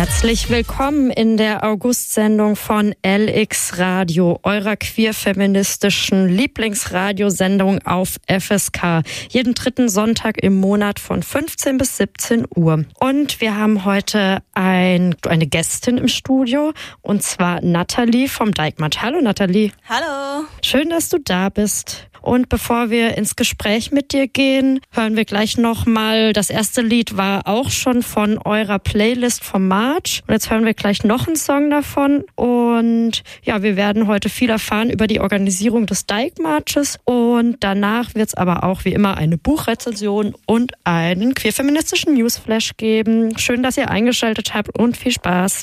Herzlich willkommen in der August-Sendung von LX Radio, eurer queer-feministischen Lieblingsradiosendung auf FSK. Jeden dritten Sonntag im Monat von 15 bis 17 Uhr. Und wir haben heute eine Gästin im Studio, und zwar Nathalie vom Dijkmarsch. Hallo Nathalie. Hallo. Schön, dass du da bist. Und bevor wir ins Gespräch mit dir gehen, hören wir gleich nochmal, das erste Lied war auch schon von eurer Playlist vom March. Und jetzt hören wir gleich noch einen Song davon. Und ja, wir werden heute viel erfahren über die Organisierung des Dijkmarsches. Und danach wird es aber auch wie immer eine Buchrezension und einen queer-feministischen Newsflash geben. Schön, dass ihr eingeschaltet habt und viel Spaß.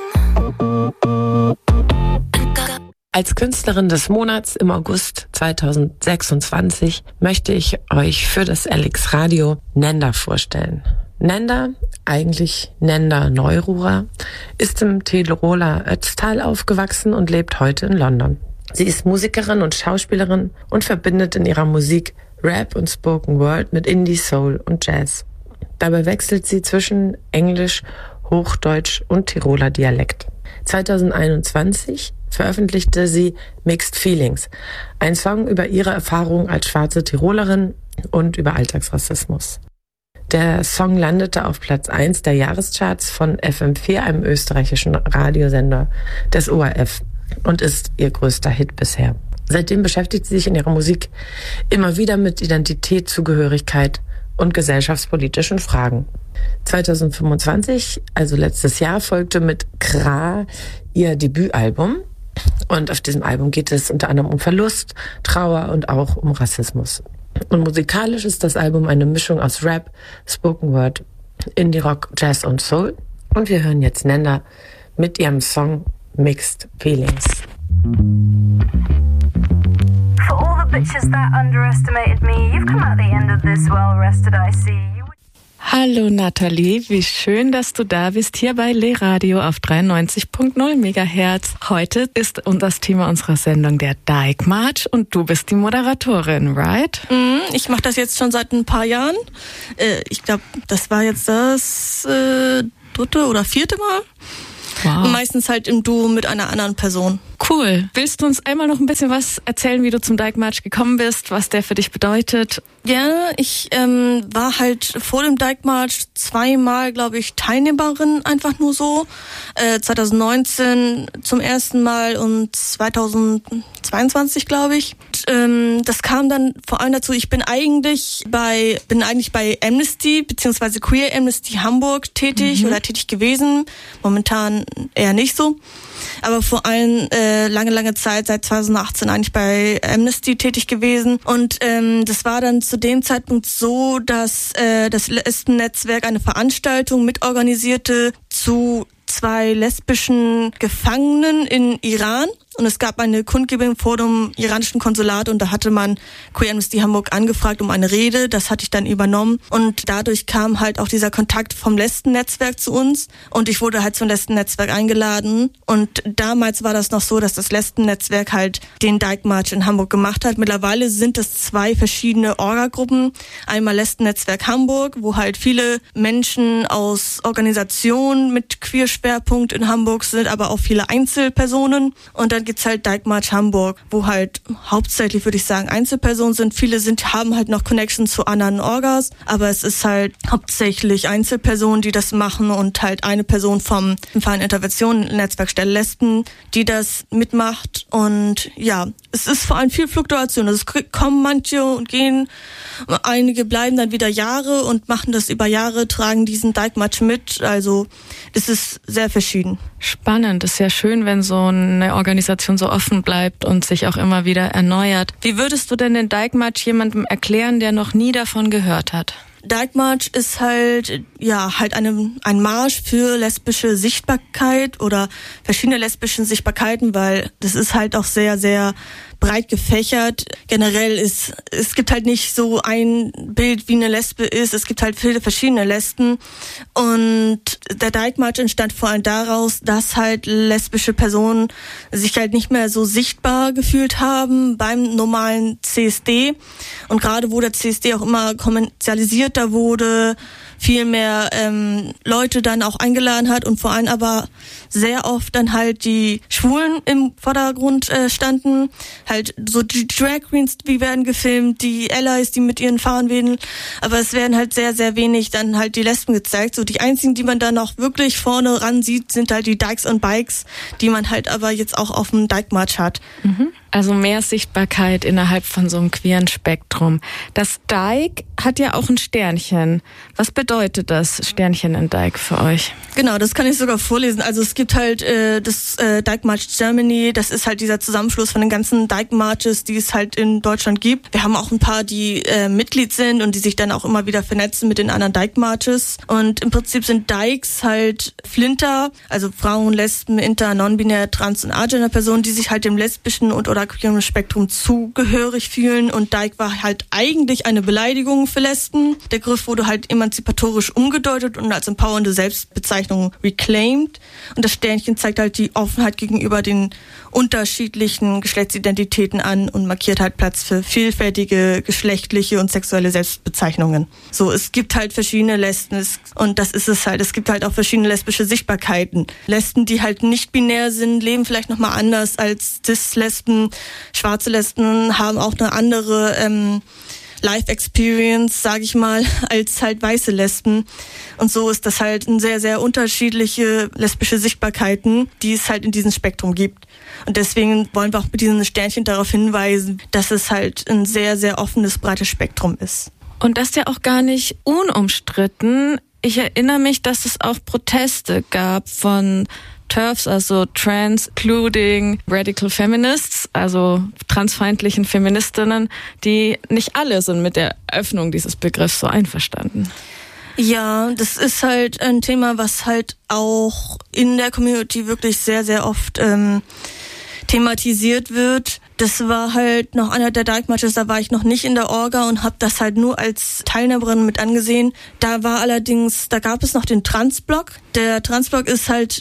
Als Künstlerin des Monats im August 2026 möchte ich euch für das LX Radio Nenda vorstellen. Nenda, eigentlich Nenda Neururer, ist im Tiroler Ötztal aufgewachsen und lebt heute in London. Sie ist Musikerin und Schauspielerin und verbindet in ihrer Musik Rap und Spoken Word mit Indie, Soul und Jazz. Dabei wechselt sie zwischen Englisch, Hochdeutsch und Tiroler Dialekt. 2021 veröffentlichte sie Mixed Feelings, ein Song über ihre Erfahrung als schwarze Tirolerin und über Alltagsrassismus. Der Song landete auf Platz 1 der Jahrescharts von FM4, einem österreichischen Radiosender des ORF, und ist ihr größter Hit bisher. Seitdem beschäftigt sie sich in ihrer Musik immer wieder mit Identität, Zugehörigkeit und gesellschaftspolitischen Fragen. 2025, also letztes Jahr, folgte mit Kra ihr Debütalbum. Und auf diesem Album geht es unter anderem um Verlust, Trauer und auch um Rassismus. Und musikalisch ist das Album eine Mischung aus Rap, Spoken Word, Indie-Rock, Jazz und Soul. Und wir hören jetzt Nenda mit ihrem Song Mixed Feelings. For all the bitches that underestimated me, you've come out the end of this well rested, I see. Hallo Nathalie, wie schön, dass du da bist hier bei Le Radio auf 93.0 MHz. Heute ist das Thema unserer Sendung der Dijkmarsch und du bist die Moderatorin, right? Ich mache das jetzt schon seit ein paar Jahren. Ich glaube, das war jetzt das dritte oder vierte Mal. Wow. Meistens halt im Duo mit einer anderen Person. Cool. Willst du uns einmal noch ein bisschen was erzählen, wie du zum Dijkmarsch gekommen bist, was der für dich bedeutet? Gerne. Ich war halt vor dem Dijkmarsch zweimal, glaube ich, Teilnehmerin, einfach nur so. 2019 zum ersten Mal und 2022, glaube ich. Und, das kam dann vor allem dazu, ich bin eigentlich bei Amnesty bzw. Queer Amnesty Hamburg tätig oder tätig gewesen. Momentan eher nicht so. Aber vor allem lange Zeit, seit 2018 eigentlich bei Amnesty tätig gewesen. Und das war dann zu dem Zeitpunkt so, dass das Lesben-Netzwerk eine Veranstaltung mitorganisierte zu 2 lesbischen Gefangenen in Iran. Und es gab eine Kundgebung vor dem iranischen Konsulat und da hatte man Queer Amnesty Hamburg angefragt um eine Rede. Das hatte ich dann übernommen und dadurch kam halt auch dieser Kontakt vom Lesben-Netzwerk zu uns und ich wurde halt zum Lesben-Netzwerk eingeladen. Und damals war das noch so, dass das Lesben-Netzwerk halt den Dijkmarsch in Hamburg gemacht hat. Mittlerweile sind es 2 verschiedene Orga-Gruppen. Einmal Lesben-Netzwerk Hamburg, wo halt viele Menschen aus Organisationen mit Queer-Schwerpunkt in Hamburg sind, aber auch viele Einzelpersonen. Und dann gibt's halt Dijkmarsch Hamburg, wo halt hauptsächlich, würde ich sagen, Einzelpersonen sind. Viele haben halt noch Connections zu anderen Orgas, aber es ist halt hauptsächlich Einzelpersonen, die das machen und halt eine Person vom Verein Intervention Netzwerk Stelle Lesben, die das mitmacht. Und ja, es ist vor allem viel Fluktuation. Also es kommen manche und gehen, einige bleiben dann wieder Jahre und machen das über Jahre, tragen diesen Dijkmarsch mit. Also es ist sehr verschieden. Spannend, ist ja schön, wenn so eine Organisation so offen bleibt und sich auch immer wieder erneuert. Wie würdest du denn den Dijkmarsch jemandem erklären, der noch nie davon gehört hat? Dijkmarsch ist halt ein Marsch für lesbische Sichtbarkeit oder verschiedene lesbischen Sichtbarkeiten, weil das ist halt auch sehr, sehr breit gefächert. Generell es gibt halt nicht so ein Bild, wie eine Lesbe ist. Es gibt halt viele verschiedene Lesben. Und der Dijkmarsch entstand vor allem daraus, dass halt lesbische Personen sich halt nicht mehr so sichtbar gefühlt haben beim normalen CSD. Und gerade wo der CSD auch immer kommerzialisierter wurde, viel mehr Leute dann auch eingeladen hat und vor allem aber sehr oft dann halt die Schwulen im Vordergrund standen. Halt so die Drag Queens, die werden gefilmt, die Allies, die mit ihren Fahnen wedeln, aber es werden halt sehr, sehr wenig dann halt die Lesben gezeigt. So die einzigen, die man dann auch wirklich vorne ran sieht, sind halt die Dykes on Bikes, die man halt aber jetzt auch auf dem Dyke March hat. Also mehr Sichtbarkeit innerhalb von so einem queeren Spektrum. Das Dyke hat ja auch ein Sternchen. Was bedeutet das Sternchen in Dyke für euch? Genau, das kann ich sogar vorlesen. Also es gibt halt das Dyke March Germany, das ist halt dieser Zusammenschluss von den ganzen Dyke Marches, die es halt in Deutschland gibt. Wir haben auch ein paar, die Mitglied sind und die sich dann auch immer wieder vernetzen mit den anderen Dyke Marches. Und im Prinzip sind Dykes halt Flinter, also Frauen, Lesben, Inter, Non-Binär, Trans- und Agender-Personen, die sich halt dem lesbischen oder queeren Spektrum zugehörig fühlen. Und Dyke war halt eigentlich eine Beleidigung für Lesben. Der Begriff wurde halt emanzipatorisch umgedeutet und als empowernde Selbstbezeichnung reclaimed. Und das Sternchen zeigt halt die Offenheit gegenüber den unterschiedlichen Geschlechtsidentitäten an und markiert halt Platz für vielfältige geschlechtliche und sexuelle Selbstbezeichnungen. So, es gibt halt verschiedene Lesben und das ist es halt. Es gibt halt auch verschiedene lesbische Sichtbarkeiten. Lesben, die halt nicht binär sind, leben vielleicht nochmal anders als Cis-Lesben. Schwarze Lesben haben auch eine andere Life Experience, sage ich mal, als halt weiße Lesben. Und so ist das halt ein sehr, sehr unterschiedliche lesbische Sichtbarkeiten, die es halt in diesem Spektrum gibt. Und deswegen wollen wir auch mit diesen Sternchen darauf hinweisen, dass es halt ein sehr, sehr offenes, breites Spektrum ist. Und das ist ja auch gar nicht unumstritten. Ich erinnere mich, dass es auch Proteste gab von TERFs, also Trans Including Radical Feminists, also transfeindlichen Feministinnen, die nicht alle sind mit der Öffnung dieses Begriffs so einverstanden. Ja, das ist halt ein Thema, was halt auch in der Community wirklich sehr, sehr oft thematisiert wird. Das war halt noch einer der Dyke Marches, da war ich noch nicht in der Orga und habe das halt nur als Teilnehmerin mit angesehen. Da gab es noch den Transblock. Der Transblock ist halt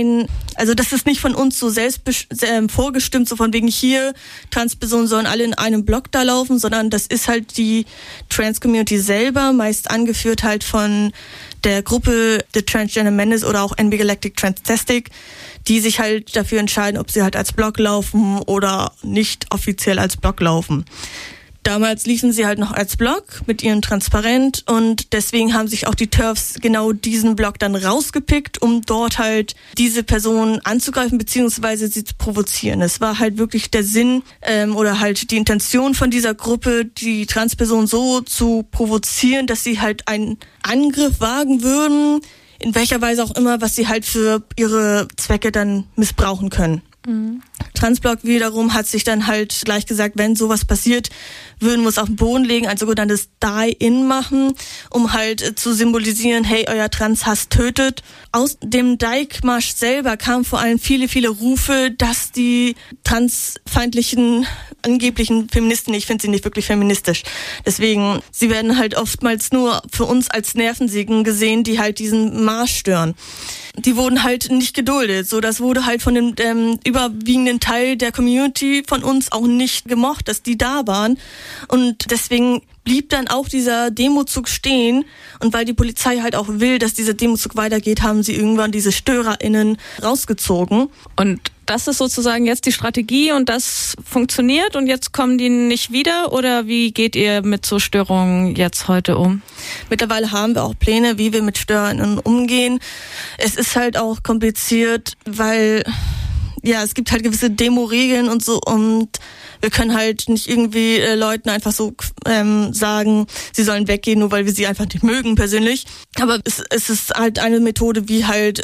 das ist nicht von uns so selbst vorgestimmt, so von wegen hier, Transpersonen sollen alle in einem Block da laufen, sondern das ist halt die Trans-Community selber, meist angeführt halt von der Gruppe The Transgender Menace oder auch NB Galactic Transtastic, die sich halt dafür entscheiden, ob sie halt als Block laufen oder nicht offiziell als Block laufen. Damals liefen sie halt noch als Block mit ihrem Transparent und deswegen haben sich auch die TERFs genau diesen Block dann rausgepickt, um dort halt diese Personen anzugreifen bzw. sie zu provozieren. Es war halt wirklich der Sinn oder halt die Intention von dieser Gruppe, die Transpersonen so zu provozieren, dass sie halt einen Angriff wagen würden, in welcher Weise auch immer, was sie halt für ihre Zwecke dann missbrauchen können. Transblock wiederum hat sich dann halt gleich gesagt, wenn sowas passiert, würden wir es auf den Boden legen, ein sogenanntes Die-In machen, um halt zu symbolisieren, hey, euer Transhass tötet. Aus dem Dyke March selber kamen vor allem viele, viele Rufe, dass die transfeindlichen angeblichen Feministinnen, ich finde sie nicht wirklich feministisch. Deswegen, sie werden halt oftmals nur für uns als Nervensägen gesehen, die halt diesen Marsch stören. Die wurden halt nicht geduldet. So, das wurde halt von dem überwiegenden Teil der Community von uns auch nicht gemocht, dass die da waren. Und deswegen blieb dann auch dieser Demozug stehen. Und weil die Polizei halt auch will, dass dieser Demozug weitergeht, haben sie irgendwann diese StörerInnen rausgezogen. Und das ist sozusagen jetzt die Strategie und das funktioniert und jetzt kommen die nicht wieder? Oder wie geht ihr mit so Störungen jetzt heute um? Mittlerweile haben wir auch Pläne, wie wir mit StörerInnen umgehen. Es ist halt auch kompliziert, weil es gibt halt gewisse Demo-Regeln und so und wir können halt nicht irgendwie Leuten einfach so sagen, sie sollen weggehen, nur weil wir sie einfach nicht mögen persönlich. Aber es ist halt eine Methode, wie halt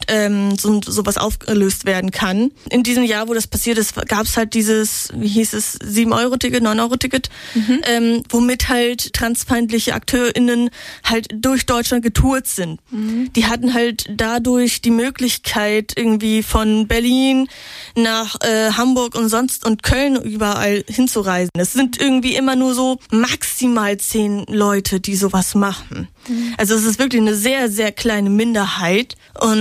sowas aufgelöst werden kann. In diesem Jahr, wo das passiert ist, gab es halt dieses, 7-Euro-Ticket, 9-Euro-Ticket, womit halt transfeindliche AkteurInnen halt durch Deutschland getourt sind. Die hatten halt dadurch die Möglichkeit, irgendwie von Berlin nach Hamburg und Köln überall hinzureisen. Es sind irgendwie immer nur so maximal 10 Leute, die sowas machen. Also es ist wirklich eine sehr, sehr kleine Minderheit und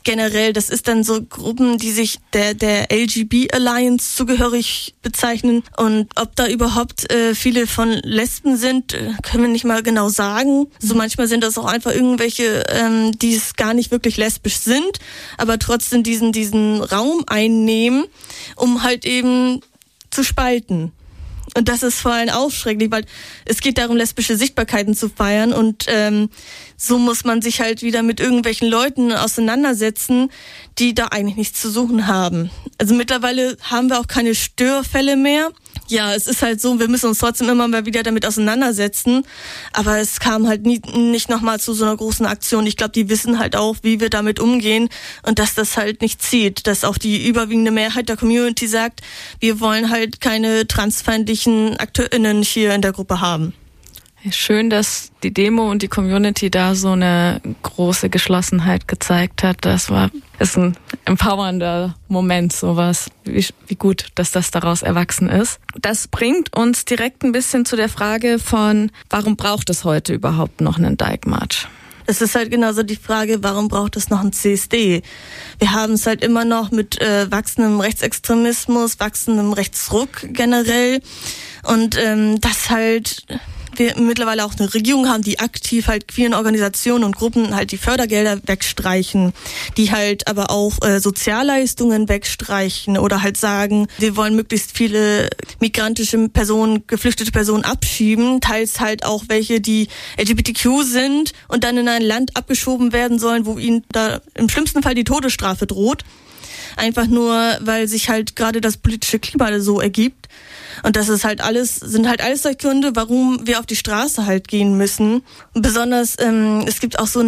generell, das ist dann so Gruppen, die sich der LGB Alliance zugehörig bezeichnen. Und ob da überhaupt viele von Lesben sind, können wir nicht mal genau sagen. So manchmal sind das auch einfach irgendwelche, die es gar nicht wirklich lesbisch sind, aber trotzdem diesen Raum einnehmen, um halt eben zu spalten. Und das ist vor allem aufschrecklich, weil es geht darum, lesbische Sichtbarkeiten zu feiern und so muss man sich halt wieder mit irgendwelchen Leuten auseinandersetzen, die da eigentlich nichts zu suchen haben. Also mittlerweile haben wir auch keine Störfälle mehr. Ja, es ist halt so, wir müssen uns trotzdem immer mal wieder damit auseinandersetzen, aber es kam halt nicht nochmal zu so einer großen Aktion. Ich glaube, die wissen halt auch, wie wir damit umgehen und dass das halt nicht zieht, dass auch die überwiegende Mehrheit der Community sagt, wir wollen halt keine transfeindlichen AkteurInnen hier in der Gruppe haben. Schön, dass die Demo und die Community da so eine große Geschlossenheit gezeigt hat. Ist ein empowernder Moment, sowas. Wie gut, dass das daraus erwachsen ist. Das bringt uns direkt ein bisschen zu der Frage von, warum braucht es heute überhaupt noch einen Dyke March? Es ist halt genauso die Frage, warum braucht es noch einen CSD? Wir haben es halt immer noch mit wachsendem Rechtsextremismus, wachsendem Rechtsruck generell und das halt wir mittlerweile auch eine Regierung haben, die aktiv halt queeren Organisationen und Gruppen halt die Fördergelder wegstreichen, die halt aber auch Sozialleistungen wegstreichen oder halt sagen, wir wollen möglichst viele migrantische Personen, geflüchtete Personen abschieben, teils halt auch welche, die LGBTQ sind und dann in ein Land abgeschoben werden sollen, wo ihnen da im schlimmsten Fall die Todesstrafe droht. Einfach nur, weil sich halt gerade das politische Klima so ergibt. Und das ist halt sind halt alles Gründe, warum wir auf die Straße halt gehen müssen. Und besonders, es gibt auch so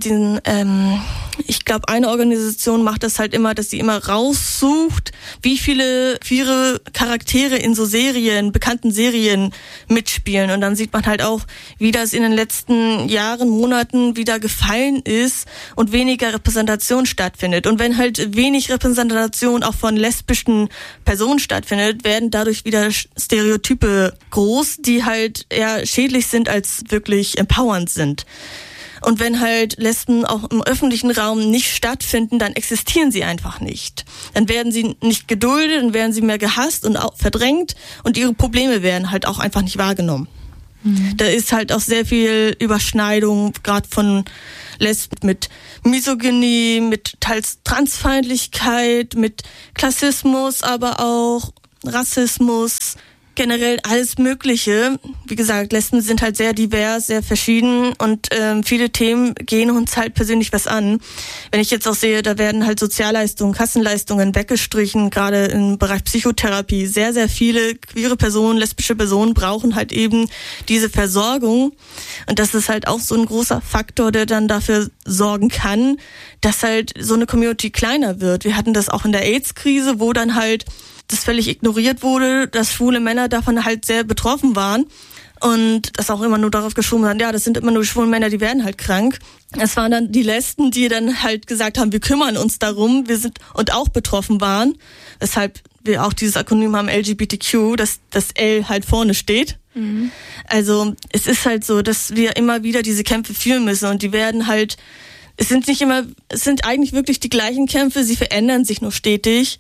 ich glaube, eine Organisation macht das halt immer, dass sie immer raussucht, wie viele queere Charaktere in so bekannten Serien mitspielen. Und dann sieht man halt auch, wie das in den letzten Jahren, Monaten wieder gefallen ist und weniger Repräsentation stattfindet. Und wenn halt wenig Repräsentation auch von lesbischen Personen stattfindet, werden dadurch wieder Stereotype groß, die halt eher schädlich sind, als wirklich empowernd sind. Und wenn halt Lesben auch im öffentlichen Raum nicht stattfinden, dann existieren sie einfach nicht. Dann werden sie nicht geduldet, dann werden sie mehr gehasst und auch verdrängt und ihre Probleme werden halt auch einfach nicht wahrgenommen. Mhm. Da ist halt auch sehr viel Überschneidung, gerade von Lesben mit Misogynie, mit teils Transfeindlichkeit, mit Klassismus, aber auch Rassismus, generell alles Mögliche. Wie gesagt, Lesben sind halt sehr divers, sehr verschieden und viele Themen gehen uns halt persönlich was an. Wenn ich jetzt auch sehe, da werden halt Sozialleistungen, Kassenleistungen weggestrichen, gerade im Bereich Psychotherapie. Sehr, sehr viele queere Personen, lesbische Personen brauchen halt eben diese Versorgung und das ist halt auch so ein großer Faktor, der dann dafür sorgen kann, dass halt so eine Community kleiner wird. Wir hatten das auch in der AIDS-Krise, wo dann halt das völlig ignoriert wurde, dass schwule Männer davon halt sehr betroffen waren und das auch immer nur darauf geschoben haben, ja, das sind immer nur schwule Männer, die werden halt krank. Es waren dann die Lesben, die dann halt gesagt haben, wir kümmern uns darum, wir sind und auch betroffen waren, weshalb wir auch dieses Akronym haben LGBTQ, dass das L halt vorne steht. Mhm. Also es ist halt so, dass wir immer wieder diese Kämpfe führen müssen und die werden halt, es sind eigentlich wirklich die gleichen Kämpfe, sie verändern sich nur stetig.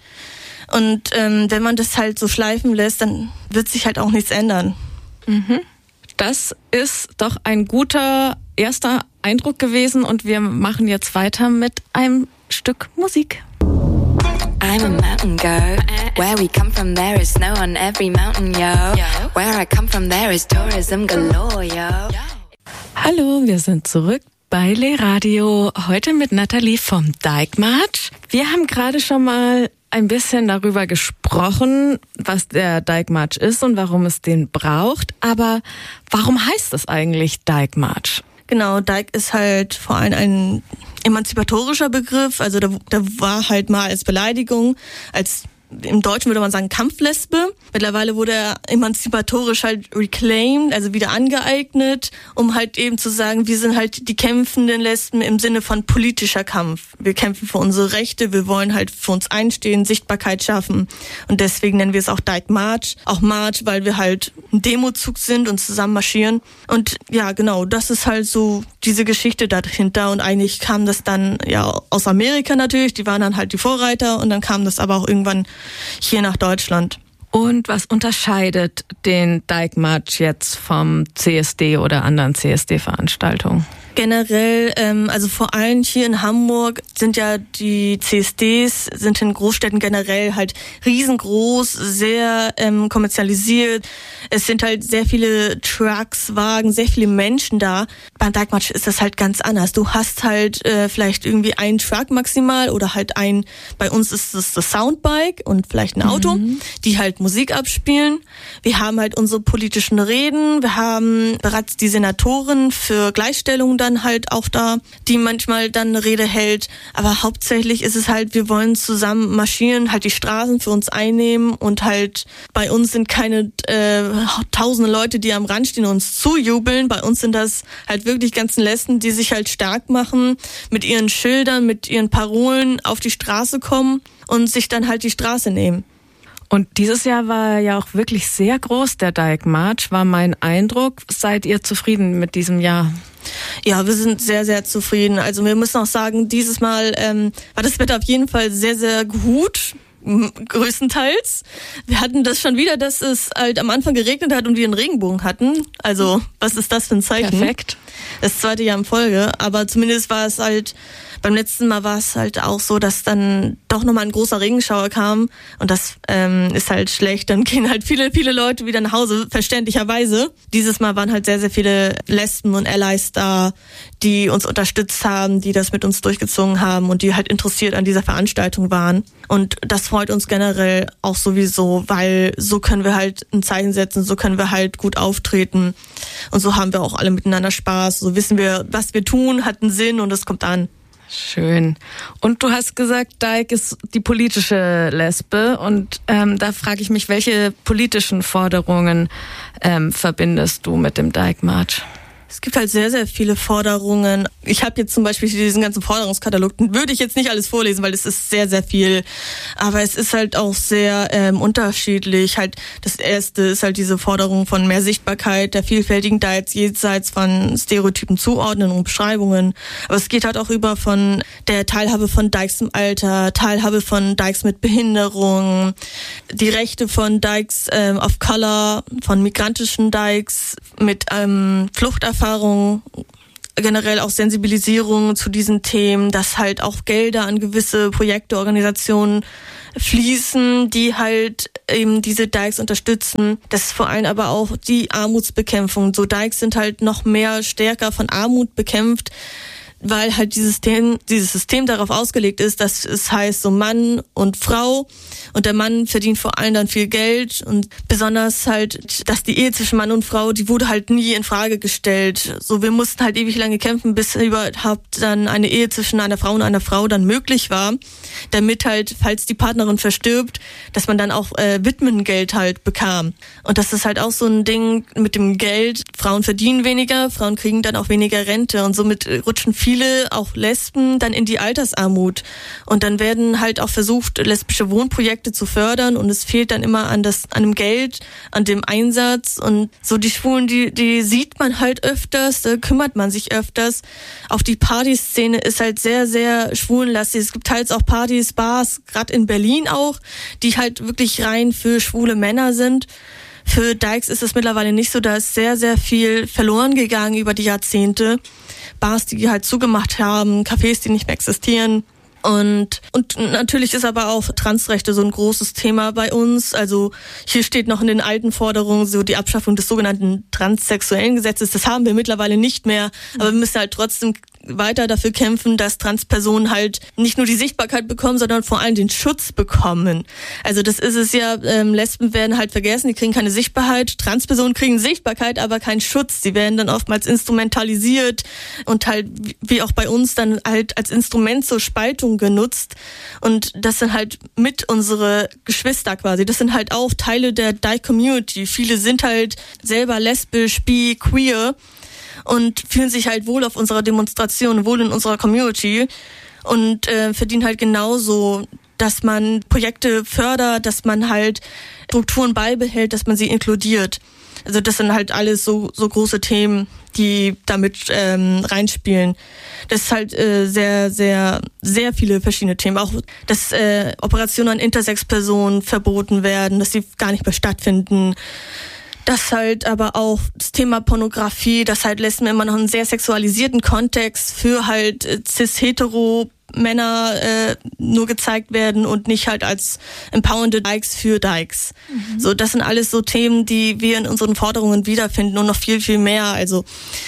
Und wenn man das halt so schleifen lässt, dann wird sich halt auch nichts ändern. Mhm. Das ist doch ein guter erster Eindruck gewesen und wir machen jetzt weiter mit einem Stück Musik. I'm a mountain girl. Where we come from, there is snow on every mountain, yo. Where I come from, there is tourism galore, yo. Hallo, wir sind zurück bei LeRadio. Heute mit Nathalie vom Dyke March. Wir haben gerade schon mal ein bisschen darüber gesprochen, was der Dyke March ist und warum es den braucht. Aber warum heißt es eigentlich Dyke March? Genau, Dyke ist halt vor allem ein emanzipatorischer Begriff. Also da war halt mal als Beleidigung, im Deutschen würde man sagen Kampflesbe. Mittlerweile wurde er emanzipatorisch halt reclaimed, also wieder angeeignet, um halt eben zu sagen, wir sind halt die kämpfenden Lesben im Sinne von politischer Kampf. Wir kämpfen für unsere Rechte, wir wollen halt für uns einstehen, Sichtbarkeit schaffen. Und deswegen nennen wir es auch Dyke March. Auch March, weil wir halt ein Demozug sind und zusammen marschieren. Und ja, genau, das ist halt so diese Geschichte dahinter und eigentlich kam das dann ja aus Amerika natürlich, die waren dann halt die Vorreiter und dann kam das aber auch irgendwann hier nach Deutschland. Und was unterscheidet den Dyke March jetzt vom CSD oder anderen CSD-Veranstaltungen? Generell, also vor allem hier in Hamburg sind ja die CSDs, sind in Großstädten generell halt riesengroß, sehr kommerzialisiert. Es sind halt sehr viele Trucks, Wagen, sehr viele Menschen da. Beim Dyke March ist das halt ganz anders. Du hast halt vielleicht irgendwie einen Truck maximal oder halt bei uns ist es das Soundbike und vielleicht ein Auto, die halt Musik abspielen. Wir haben halt unsere politischen Reden. Wir haben bereits die Senatorin für Gleichstellung dann halt auch da, die manchmal dann eine Rede hält. Aber hauptsächlich ist es halt, wir wollen zusammen marschieren, halt die Straßen für uns einnehmen und halt bei uns sind keine tausende Leute, die am Rand stehen und uns zujubeln. Bei uns sind das halt wirklich ganzen Lesben, die sich halt stark machen, mit ihren Schildern, mit ihren Parolen auf die Straße kommen und sich dann halt die Straße nehmen. Und dieses Jahr war ja auch wirklich sehr groß, der Dyke March, war mein Eindruck. Seid ihr zufrieden mit diesem Jahr? Ja, wir sind sehr, sehr zufrieden. Also wir müssen auch sagen, dieses Mal war das Wetter auf jeden Fall sehr, sehr gut. Größtenteils. Wir hatten das schon wieder, dass es halt am Anfang geregnet hat und wir einen Regenbogen hatten. Also, was ist das für ein Zeichen? Perfekt. Das 2. Jahr in Folge. Aber zumindest war es halt, beim letzten Mal war es halt auch so, dass dann doch nochmal ein großer Regenschauer kam. Und das ist halt schlecht. Dann gehen halt viele, viele Leute wieder nach Hause, verständlicherweise. Dieses Mal waren halt sehr, sehr viele Lesben und Allies da, die uns unterstützt haben, die das mit uns durchgezogen haben und die halt interessiert an dieser Veranstaltung waren. Und das freut uns generell auch sowieso, weil so können wir halt ein Zeichen setzen, so können wir halt gut auftreten und so haben wir auch alle miteinander Spaß. So wissen wir, was wir tun, hat einen Sinn und es kommt an. Schön. Und du hast gesagt, Dyke ist die politische Lesbe und da frage ich mich, welche politischen Forderungen verbindest du mit dem Dyke March? Es gibt halt sehr, sehr viele Forderungen. Ich habe jetzt zum Beispiel diesen ganzen Forderungskatalog, den würde ich jetzt nicht alles vorlesen, weil es ist sehr, sehr viel. Aber es ist halt auch sehr unterschiedlich. Halt das erste ist halt diese Forderung von mehr Sichtbarkeit der vielfältigen Dykes jenseits von Stereotypen, Zuordnungen und Beschreibungen. Aber es geht halt auch über von der Teilhabe von Dykes im Alter, Teilhabe von Dykes mit Behinderung, die Rechte von Dykes of Color, von migrantischen Dykes mit Fluchterfahrung, generell auch Sensibilisierung zu diesen Themen, dass halt auch Gelder an gewisse Projekte, Organisationen fließen, die halt eben diese Dykes unterstützen. Das ist vor allem aber auch die Armutsbekämpfung. So Dykes sind halt noch mehr stärker von Armut bekämpft, weil halt dieses System darauf ausgelegt ist, dass es heißt so Mann und Frau und der Mann verdient vor allem dann viel Geld und besonders halt, dass die Ehe zwischen Mann und Frau, die wurde halt nie in Frage gestellt. So, wir mussten halt ewig lange kämpfen, bis überhaupt dann eine Ehe zwischen einer Frau und einer Frau dann möglich war, damit halt, falls die Partnerin verstirbt, dass man dann auch Witwengeld halt bekam. Und das ist halt auch so ein Ding mit dem Geld. Frauen verdienen weniger, Frauen kriegen dann auch weniger Rente und somit rutschen viele, auch Lesben, dann in die Altersarmut. Und dann werden halt auch versucht, lesbische Wohnprojekte zu fördern und es fehlt dann immer an dem Geld, an dem Einsatz und so die Schwulen, die sieht man halt öfters, da kümmert man sich öfters. Auch die Partyszene ist halt sehr, sehr schwulenlastig. Es gibt teils auch Partys, Bars, gerade in Berlin auch, die halt wirklich rein für schwule Männer sind. Für Dykes ist es mittlerweile nicht so, da ist sehr, sehr viel verloren gegangen über die Jahrzehnte. Bars, die halt zugemacht haben, Cafés, die nicht mehr existieren. Und natürlich ist aber auch Transrechte so ein großes Thema bei uns. Also hier steht noch in den alten Forderungen so die Abschaffung des sogenannten transsexuellen Gesetzes. Das haben wir mittlerweile nicht mehr, aber wir müssen halt trotzdem weiter dafür kämpfen, dass Transpersonen halt nicht nur die Sichtbarkeit bekommen, sondern vor allem den Schutz bekommen. Also das ist es ja, Lesben werden halt vergessen, die kriegen keine Sichtbarkeit, Transpersonen kriegen Sichtbarkeit, aber keinen Schutz. Die werden dann oftmals instrumentalisiert und halt, wie auch bei uns, dann halt als Instrument zur Spaltung genutzt. Und das sind halt mit unsere Geschwister quasi. Das sind halt auch Teile der Dyke-Community. Viele sind halt selber lesbisch, bi, queer und fühlen sich halt wohl auf unserer Demonstration, wohl in unserer Community und verdienen halt genauso, dass man Projekte fördert, dass man halt Strukturen beibehält, dass man sie inkludiert. Also das sind halt alles so große Themen, die damit reinspielen. Das ist halt sehr, sehr, sehr viele verschiedene Themen. Auch, dass Operationen an Intersex-Personen verboten werden, dass sie gar nicht mehr stattfinden. Das halt aber auch das Thema Pornografie, das halt Lesben immer noch einen sehr sexualisierten Kontext für halt cis-hetero Männer nur gezeigt werden und nicht halt als empowernde Dykes für Dykes. Mhm. So, das sind alles so Themen, die wir in unseren Forderungen wiederfinden und noch viel, viel mehr. Also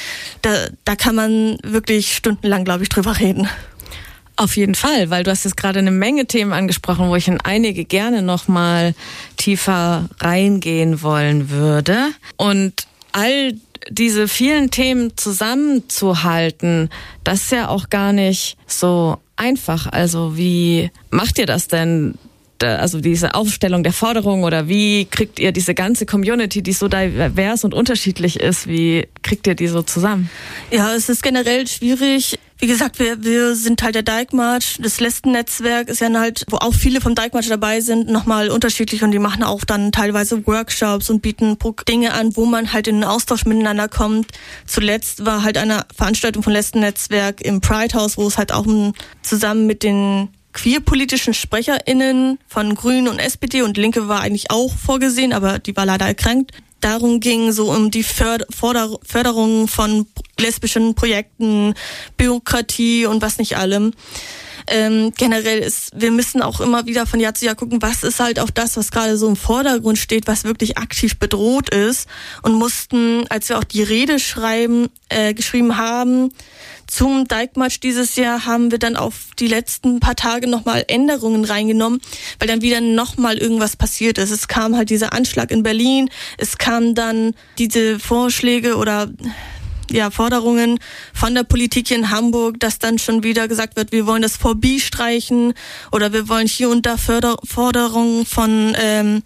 da kann man wirklich stundenlang, glaube ich, drüber reden. Auf jeden Fall, weil du hast jetzt gerade eine Menge Themen angesprochen, wo ich in einige gerne noch mal tiefer reingehen wollen würde. Und all diese vielen Themen zusammenzuhalten, das ist ja auch gar nicht so einfach. Also wie macht ihr das denn? Also diese Aufstellung der Forderungen, oder wie kriegt ihr diese ganze Community, die so divers und unterschiedlich ist, wie kriegt ihr die so zusammen? Ja, es ist generell schwierig. Wie gesagt, wir sind halt der Dyke March. Das Lesben-Netzwerk ist ja halt, wo auch viele vom Dyke March dabei sind, nochmal unterschiedlich, und die machen auch dann teilweise Workshops und bieten Dinge an, wo man halt in den Austausch miteinander kommt. Zuletzt war halt eine Veranstaltung vom Lesben-Netzwerk im Pride House, wo es halt auch zusammen mit den queerpolitischen SprecherInnen von Grünen und SPD und Linke war eigentlich auch vorgesehen, aber die war leider erkrankt. Darum ging so um die Förderung von lesbischen Projekten, Bürokratie und was nicht allem. Generell wir müssen auch immer wieder von Jahr zu Jahr gucken, was ist halt auch das, was gerade so im Vordergrund steht, was wirklich aktiv bedroht ist, und mussten, als wir auch die Rede geschrieben haben zum Dyke March dieses Jahr, haben wir dann auf die letzten paar Tage nochmal Änderungen reingenommen, weil dann wieder nochmal irgendwas passiert ist. Es kam halt dieser Anschlag in Berlin, es kamen dann diese Vorschläge oder Forderungen von der Politik hier in Hamburg, dass dann schon wieder gesagt wird, wir wollen das Phobie streichen oder wir wollen hier und da Forderungen von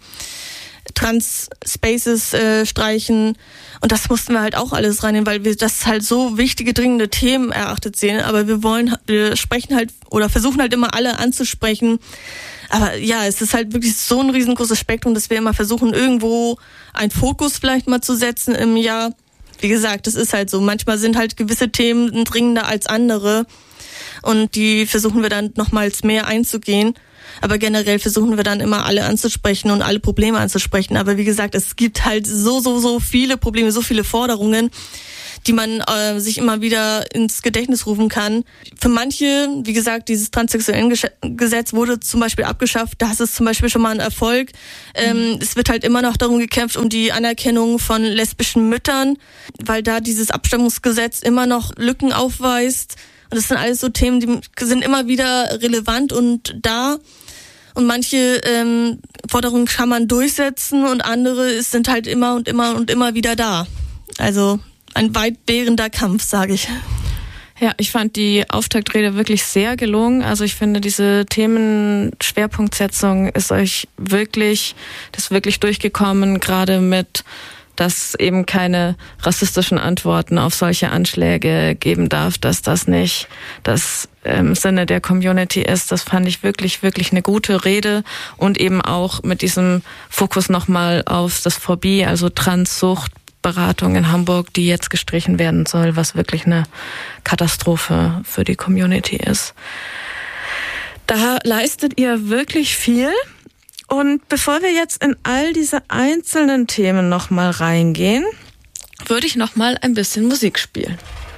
Trans-Spaces streichen. Und das mussten wir halt auch alles reinnehmen, weil wir das halt so wichtige, dringende Themen erachtet sehen. Aber wir sprechen halt oder versuchen halt immer alle anzusprechen. Aber ja, es ist halt wirklich so ein riesengroßes Spektrum, dass wir immer versuchen, irgendwo einen Fokus vielleicht mal zu setzen im Jahr. Wie gesagt, das ist halt so. Manchmal sind halt gewisse Themen dringender als andere. Und die versuchen wir dann nochmals mehr einzugehen. Aber generell versuchen wir dann immer alle anzusprechen und alle Probleme anzusprechen. Aber wie gesagt, es gibt halt so viele Probleme, so viele Forderungen, die man sich immer wieder ins Gedächtnis rufen kann. Für manche, wie gesagt, dieses Transsexuellengesetz wurde zum Beispiel abgeschafft. Das ist zum Beispiel schon mal ein Erfolg. Es wird halt immer noch darum gekämpft, um die Anerkennung von lesbischen Müttern, weil da dieses Abstammungsgesetz immer noch Lücken aufweist. Und das sind alles so Themen, die sind immer wieder relevant und da. Und manche Forderungen kann man durchsetzen und andere sind halt immer wieder da. Also ein weitwährender Kampf, sage ich. Ja, ich fand die Auftaktrede wirklich sehr gelungen. Also ich finde, diese Themenschwerpunktsetzung ist wirklich durchgekommen, gerade mit, dass eben keine rassistischen Antworten auf solche Anschläge geben darf, dass das nicht das im Sinne der Community ist. Das fand ich wirklich eine gute Rede, und eben auch mit diesem Fokus nochmal auf das Phobie, also Transsuchtberatung in Hamburg, die jetzt gestrichen werden soll, was wirklich eine Katastrophe für die Community ist. Da leistet ihr wirklich viel. Und bevor wir jetzt in all diese einzelnen Themen nochmal reingehen, würde ich nochmal ein bisschen Musik spielen.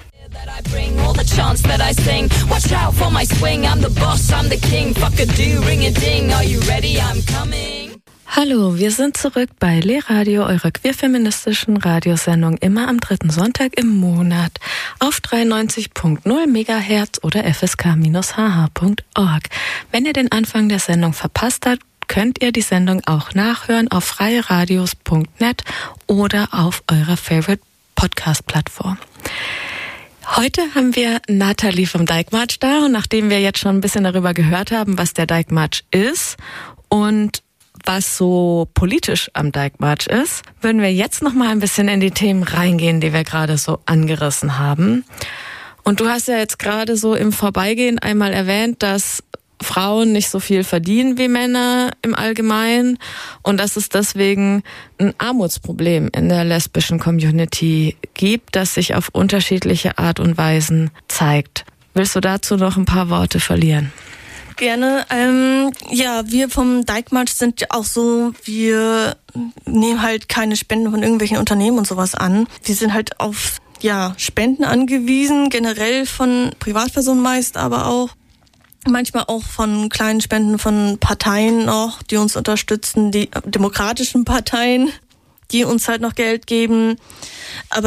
Hallo, wir sind zurück bei Le-Radio, eurer queerfeministischen Radiosendung, immer am 3. Sonntag im Monat auf 93.0 MHz oder fsk-hh.org. Wenn ihr den Anfang der Sendung verpasst habt, könnt ihr die Sendung auch nachhören auf freieradios.net oder auf eurer Favorite Podcast-Plattform. Heute haben wir Nathalie vom Dyke March da, und nachdem wir jetzt schon ein bisschen darüber gehört haben, was der Dyke March ist und was so politisch am Dyke March ist, würden wir jetzt noch mal ein bisschen in die Themen reingehen, die wir gerade so angerissen haben. Und du hast ja jetzt gerade so im Vorbeigehen einmal erwähnt, dass Frauen nicht so viel verdienen wie Männer im Allgemeinen und dass es deswegen ein Armutsproblem in der lesbischen Community gibt, das sich auf unterschiedliche Art und Weisen zeigt. Willst du dazu noch ein paar Worte verlieren? Gerne. Wir vom Dijkmarsch sind auch so, wir nehmen halt keine Spenden von irgendwelchen Unternehmen und sowas an. Wir sind halt auf Spenden angewiesen, generell von Privatpersonen meist, aber auch manchmal auch von kleinen Spenden von Parteien noch, die uns unterstützen, die demokratischen Parteien, die uns halt noch Geld geben. Aber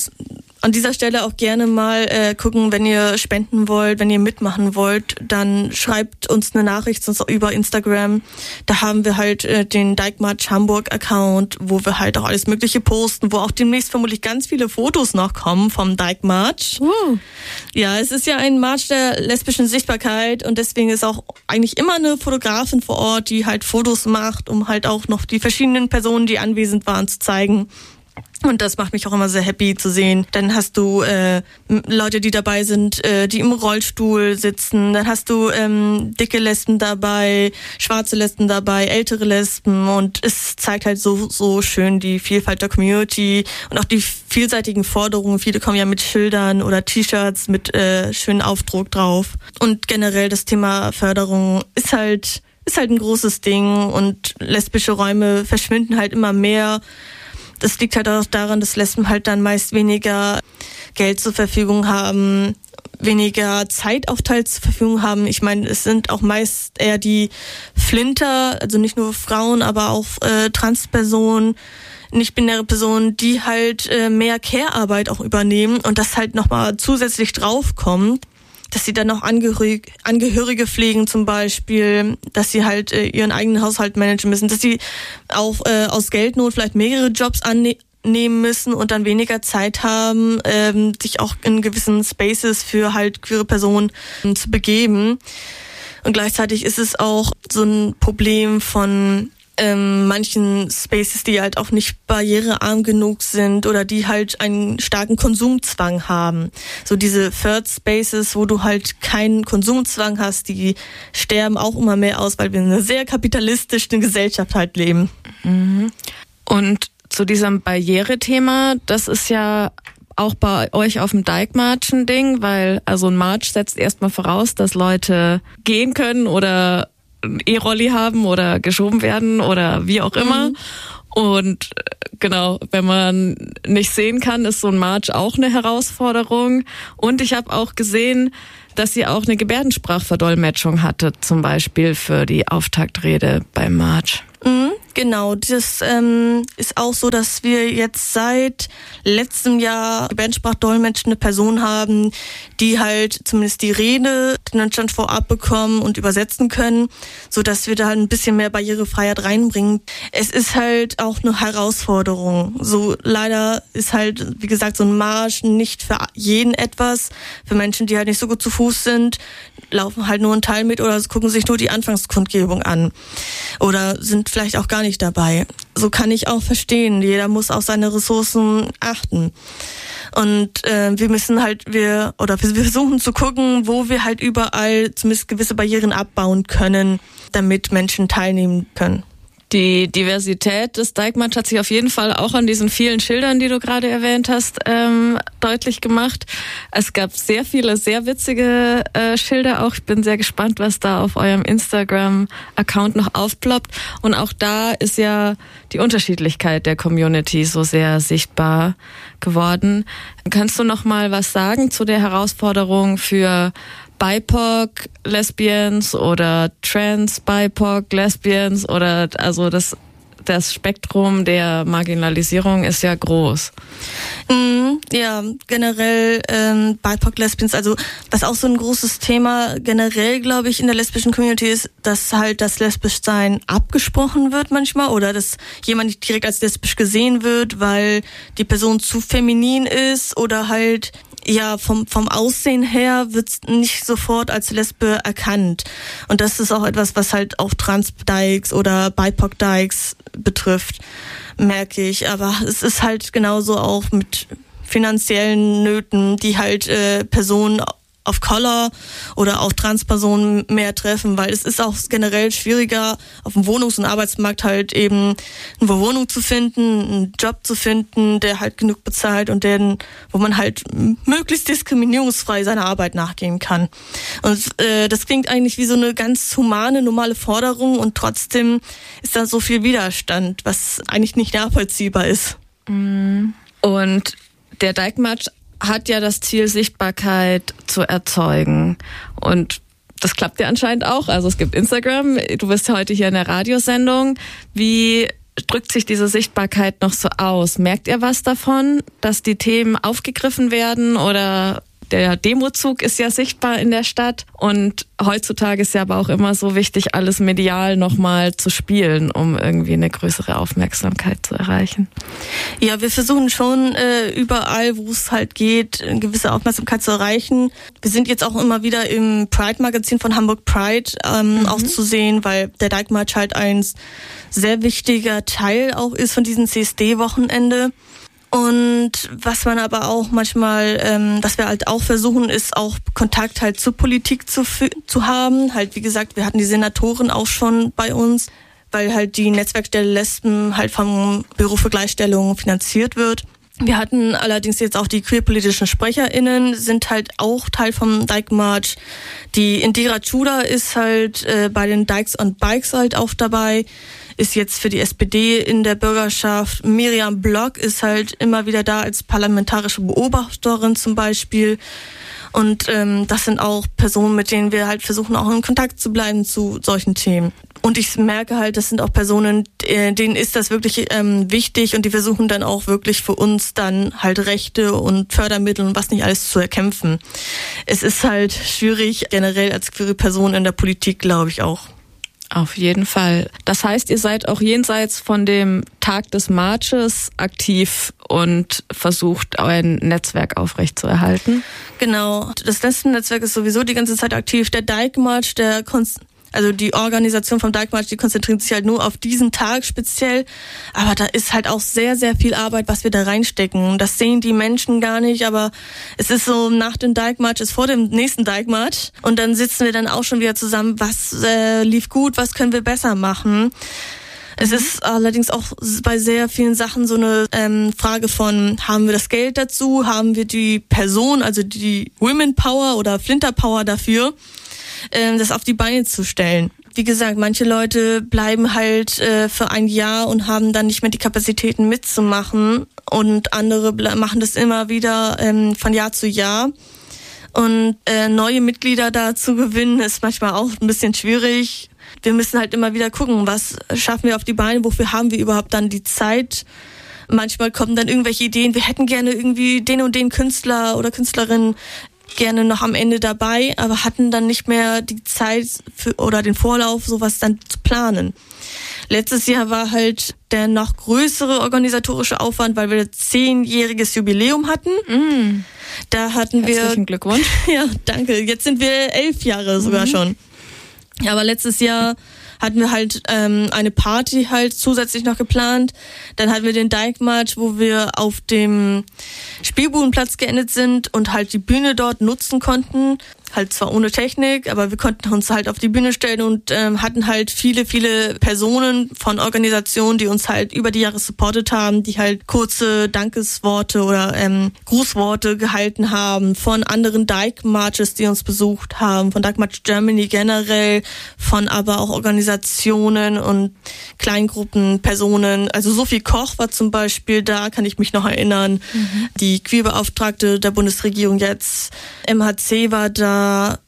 an dieser Stelle auch gerne mal gucken, wenn ihr spenden wollt, wenn ihr mitmachen wollt, dann schreibt uns eine Nachricht sonst auch über Instagram. Da haben wir halt den Dijkmarsch Hamburg Account, wo wir halt auch alles Mögliche posten, wo auch demnächst vermutlich ganz viele Fotos noch kommen vom Dijkmarsch. Ja, es ist ja ein Marsch der lesbischen Sichtbarkeit und deswegen ist auch eigentlich immer eine Fotografin vor Ort, die halt Fotos macht, um halt auch noch die verschiedenen Personen, die anwesend waren, zu zeigen. Und das macht mich auch immer sehr happy zu sehen. Dann hast du Leute, die dabei sind, die im Rollstuhl sitzen. Dann hast du dicke Lesben dabei, schwarze Lesben dabei, ältere Lesben. Und es zeigt halt so schön die Vielfalt der Community und auch die vielseitigen Forderungen. Viele kommen ja mit Schildern oder T-Shirts mit schönen Aufdruck drauf. Und generell das Thema Förderung ist halt ein großes Ding. Und lesbische Räume verschwinden halt immer mehr. Das liegt halt auch daran, dass Lesben halt dann meist weniger Geld zur Verfügung haben, weniger Zeitaufteil zur Verfügung haben. Ich meine, es sind auch meist eher die Flinter, also nicht nur Frauen, aber auch Transpersonen, nicht-binäre Personen, die halt mehr Care-Arbeit auch übernehmen und das halt nochmal zusätzlich draufkommt. Dass sie dann noch Angehörige pflegen zum Beispiel, dass sie halt ihren eigenen Haushalt managen müssen, dass sie auch aus Geldnot vielleicht mehrere Jobs annehmen müssen und dann weniger Zeit haben, sich auch in gewissen Spaces für halt queere Personen zu begeben. Und gleichzeitig ist es auch so ein Problem von manchen Spaces, die halt auch nicht barrierearm genug sind oder die halt einen starken Konsumzwang haben. So diese Third Spaces, wo du halt keinen Konsumzwang hast, die sterben auch immer mehr aus, weil wir in einer sehr kapitalistischen Gesellschaft halt leben. Und zu diesem Barriere-Thema, das ist ja auch bei euch auf dem Dijkmarsch ein Ding, weil also ein Marsch setzt erstmal voraus, dass Leute gehen können oder E-Rolli haben oder geschoben werden oder wie auch immer. Und genau, wenn man nicht sehen kann, ist so ein Marsch auch eine Herausforderung. Und ich habe auch gesehen, dass sie auch eine Gebärdensprachverdolmetschung hatte, zum Beispiel für die Auftaktrede beim Marsch. Genau, das ist auch so, dass wir jetzt seit letztem Jahr gebärdensprachdolmetschende Person haben, die halt zumindest die Rede in Deutschland vorab bekommen und übersetzen können, so dass wir da halt ein bisschen mehr Barrierefreiheit reinbringen. Es ist halt auch eine Herausforderung. So leider ist halt, wie gesagt, so ein Marsch nicht für jeden etwas. Für Menschen, die halt nicht so gut zu Fuß sind, laufen halt nur einen Teil mit oder gucken sich nur die Anfangskundgebung an oder sind vielleicht auch gar nicht dabei. So kann ich auch verstehen. Jeder muss auf seine Ressourcen achten. Und wir versuchen zu gucken, wo wir halt überall zumindest gewisse Barrieren abbauen können, damit Menschen teilnehmen können. Die Diversität des Dijkmarsch hat sich auf jeden Fall auch an diesen vielen Schildern, die du gerade erwähnt hast, deutlich gemacht. Es gab sehr viele, sehr witzige Schilder auch. Ich bin sehr gespannt, was da auf eurem Instagram-Account noch aufploppt. Und auch da ist ja die Unterschiedlichkeit der Community so sehr sichtbar geworden. Kannst du noch mal was sagen zu der Herausforderung für BIPOC Lesbians oder Trans BIPOC Lesbians oder also das Spektrum der Marginalisierung ist ja groß. Ja, generell BIPOC Lesbians, also was auch so ein großes Thema generell, glaube ich, in der lesbischen Community ist, dass halt das Lesbischsein abgesprochen wird manchmal oder dass jemand nicht direkt als lesbisch gesehen wird, weil die Person zu feminin ist oder halt vom Aussehen her wird's nicht sofort als Lesbe erkannt. Und das ist auch etwas, was halt auch Trans-Dykes oder BIPOC-Dykes betrifft, merke ich. Aber es ist halt genauso auch mit finanziellen Nöten, die halt Personen of Color oder auch Transpersonen mehr treffen, weil es ist auch generell schwieriger, auf dem Wohnungs- und Arbeitsmarkt halt eben eine Wohnung zu finden, einen Job zu finden, der halt genug bezahlt und wo man halt möglichst diskriminierungsfrei seiner Arbeit nachgehen kann. Und das klingt eigentlich wie so eine ganz humane, normale Forderung und trotzdem ist da so viel Widerstand, was eigentlich nicht nachvollziehbar ist. Und der Dijkmarsch hat ja das Ziel, Sichtbarkeit zu erzeugen. Und das klappt ja anscheinend auch. Also es gibt Instagram, du bist heute hier in der Radiosendung. Wie drückt sich diese Sichtbarkeit noch so aus? Merkt ihr was davon, dass die Themen aufgegriffen werden oder der Demozug ist ja sichtbar in der Stadt und heutzutage ist ja aber auch immer so wichtig, alles medial nochmal zu spielen, um irgendwie eine größere Aufmerksamkeit zu erreichen. Ja, wir versuchen schon überall, wo es halt geht, eine gewisse Aufmerksamkeit zu erreichen. Wir sind jetzt auch immer wieder im Pride-Magazin von Hamburg Pride auch zu sehen, weil der Dijkmarsch halt ein sehr wichtiger Teil auch ist von diesem CSD-Wochenende. Und was man aber auch manchmal, was wir halt auch versuchen, ist auch Kontakt halt zur Politik zu haben. Halt, wie gesagt, wir hatten die Senatoren auch schon bei uns, weil halt die Netzwerkstelle Lesben halt vom Büro für Gleichstellung finanziert wird. Wir hatten allerdings jetzt auch die queerpolitischen SprecherInnen, sind halt auch Teil vom Dijkmarsch. Die Indira Chuda ist halt bei den Dykes on Bikes halt auch dabei, ist jetzt für die SPD in der Bürgerschaft. Miriam Block ist halt immer wieder da als parlamentarische Beobachterin zum Beispiel. Und das sind auch Personen, mit denen wir halt versuchen, auch in Kontakt zu bleiben zu solchen Themen. Und ich merke halt, das sind auch Personen, denen ist das wirklich wichtig und die versuchen dann auch wirklich für uns dann halt Rechte und Fördermittel und was nicht alles zu erkämpfen. Es ist halt schwierig, generell als queere Person in der Politik, glaube ich auch. Auf jeden Fall. Das heißt, ihr seid auch jenseits von dem Tag des Marsches aktiv und versucht, euer Netzwerk aufrechtzuerhalten? Genau. Das Lesben-Netzwerk ist sowieso die ganze Zeit aktiv. Der Dijkmarsch, also die Organisation vom Dijkmarsch, die konzentriert sich halt nur auf diesen Tag speziell. Aber da ist halt auch sehr, sehr viel Arbeit, was wir da reinstecken. Das sehen die Menschen gar nicht, aber es ist so, nach dem Dijkmarsch ist vor dem nächsten Dijkmarsch. Und dann sitzen wir dann auch schon wieder zusammen, was lief gut, was können wir besser machen. Es ist allerdings auch bei sehr vielen Sachen so eine Frage von, haben wir das Geld dazu, haben wir die Person, also die Women Power oder Flinter Power dafür, das auf die Beine zu stellen. Wie gesagt, manche Leute bleiben halt für ein Jahr und haben dann nicht mehr die Kapazitäten mitzumachen und andere machen das immer wieder von Jahr zu Jahr. Und neue Mitglieder da zu gewinnen, ist manchmal auch ein bisschen schwierig. Wir müssen halt immer wieder gucken, was schaffen wir auf die Beine, wofür haben wir überhaupt dann die Zeit. Manchmal kommen dann irgendwelche Ideen, wir hätten gerne irgendwie den und den Künstler oder Künstlerin gerne noch am Ende dabei, aber hatten dann nicht mehr die Zeit oder den Vorlauf, sowas dann zu planen. Letztes Jahr war halt der noch größere organisatorische Aufwand, weil wir 10-jähriges Jubiläum hatten. Da hatten wir... Herzlichen Glückwunsch. Ja, danke. Jetzt sind wir 11 Jahre sogar schon. Aber letztes Jahr hatten wir halt eine Party halt zusätzlich noch geplant. Dann hatten wir den Dijkmarsch, wo wir auf dem Spielbudenplatz geendet sind und halt die Bühne dort nutzen konnten. Halt zwar ohne Technik, aber wir konnten uns halt auf die Bühne stellen und hatten halt viele, viele Personen von Organisationen, die uns halt über die Jahre supportet haben, die halt kurze Dankesworte oder Grußworte gehalten haben von anderen Dijkmarches, die uns besucht haben, von Dijkmarch Germany generell, von aber auch Organisationen und Kleingruppen, Personen. Also Sophie Koch war zum Beispiel da, kann ich mich noch erinnern. Die Queerbeauftragte der Bundesregierung jetzt. MHC war da.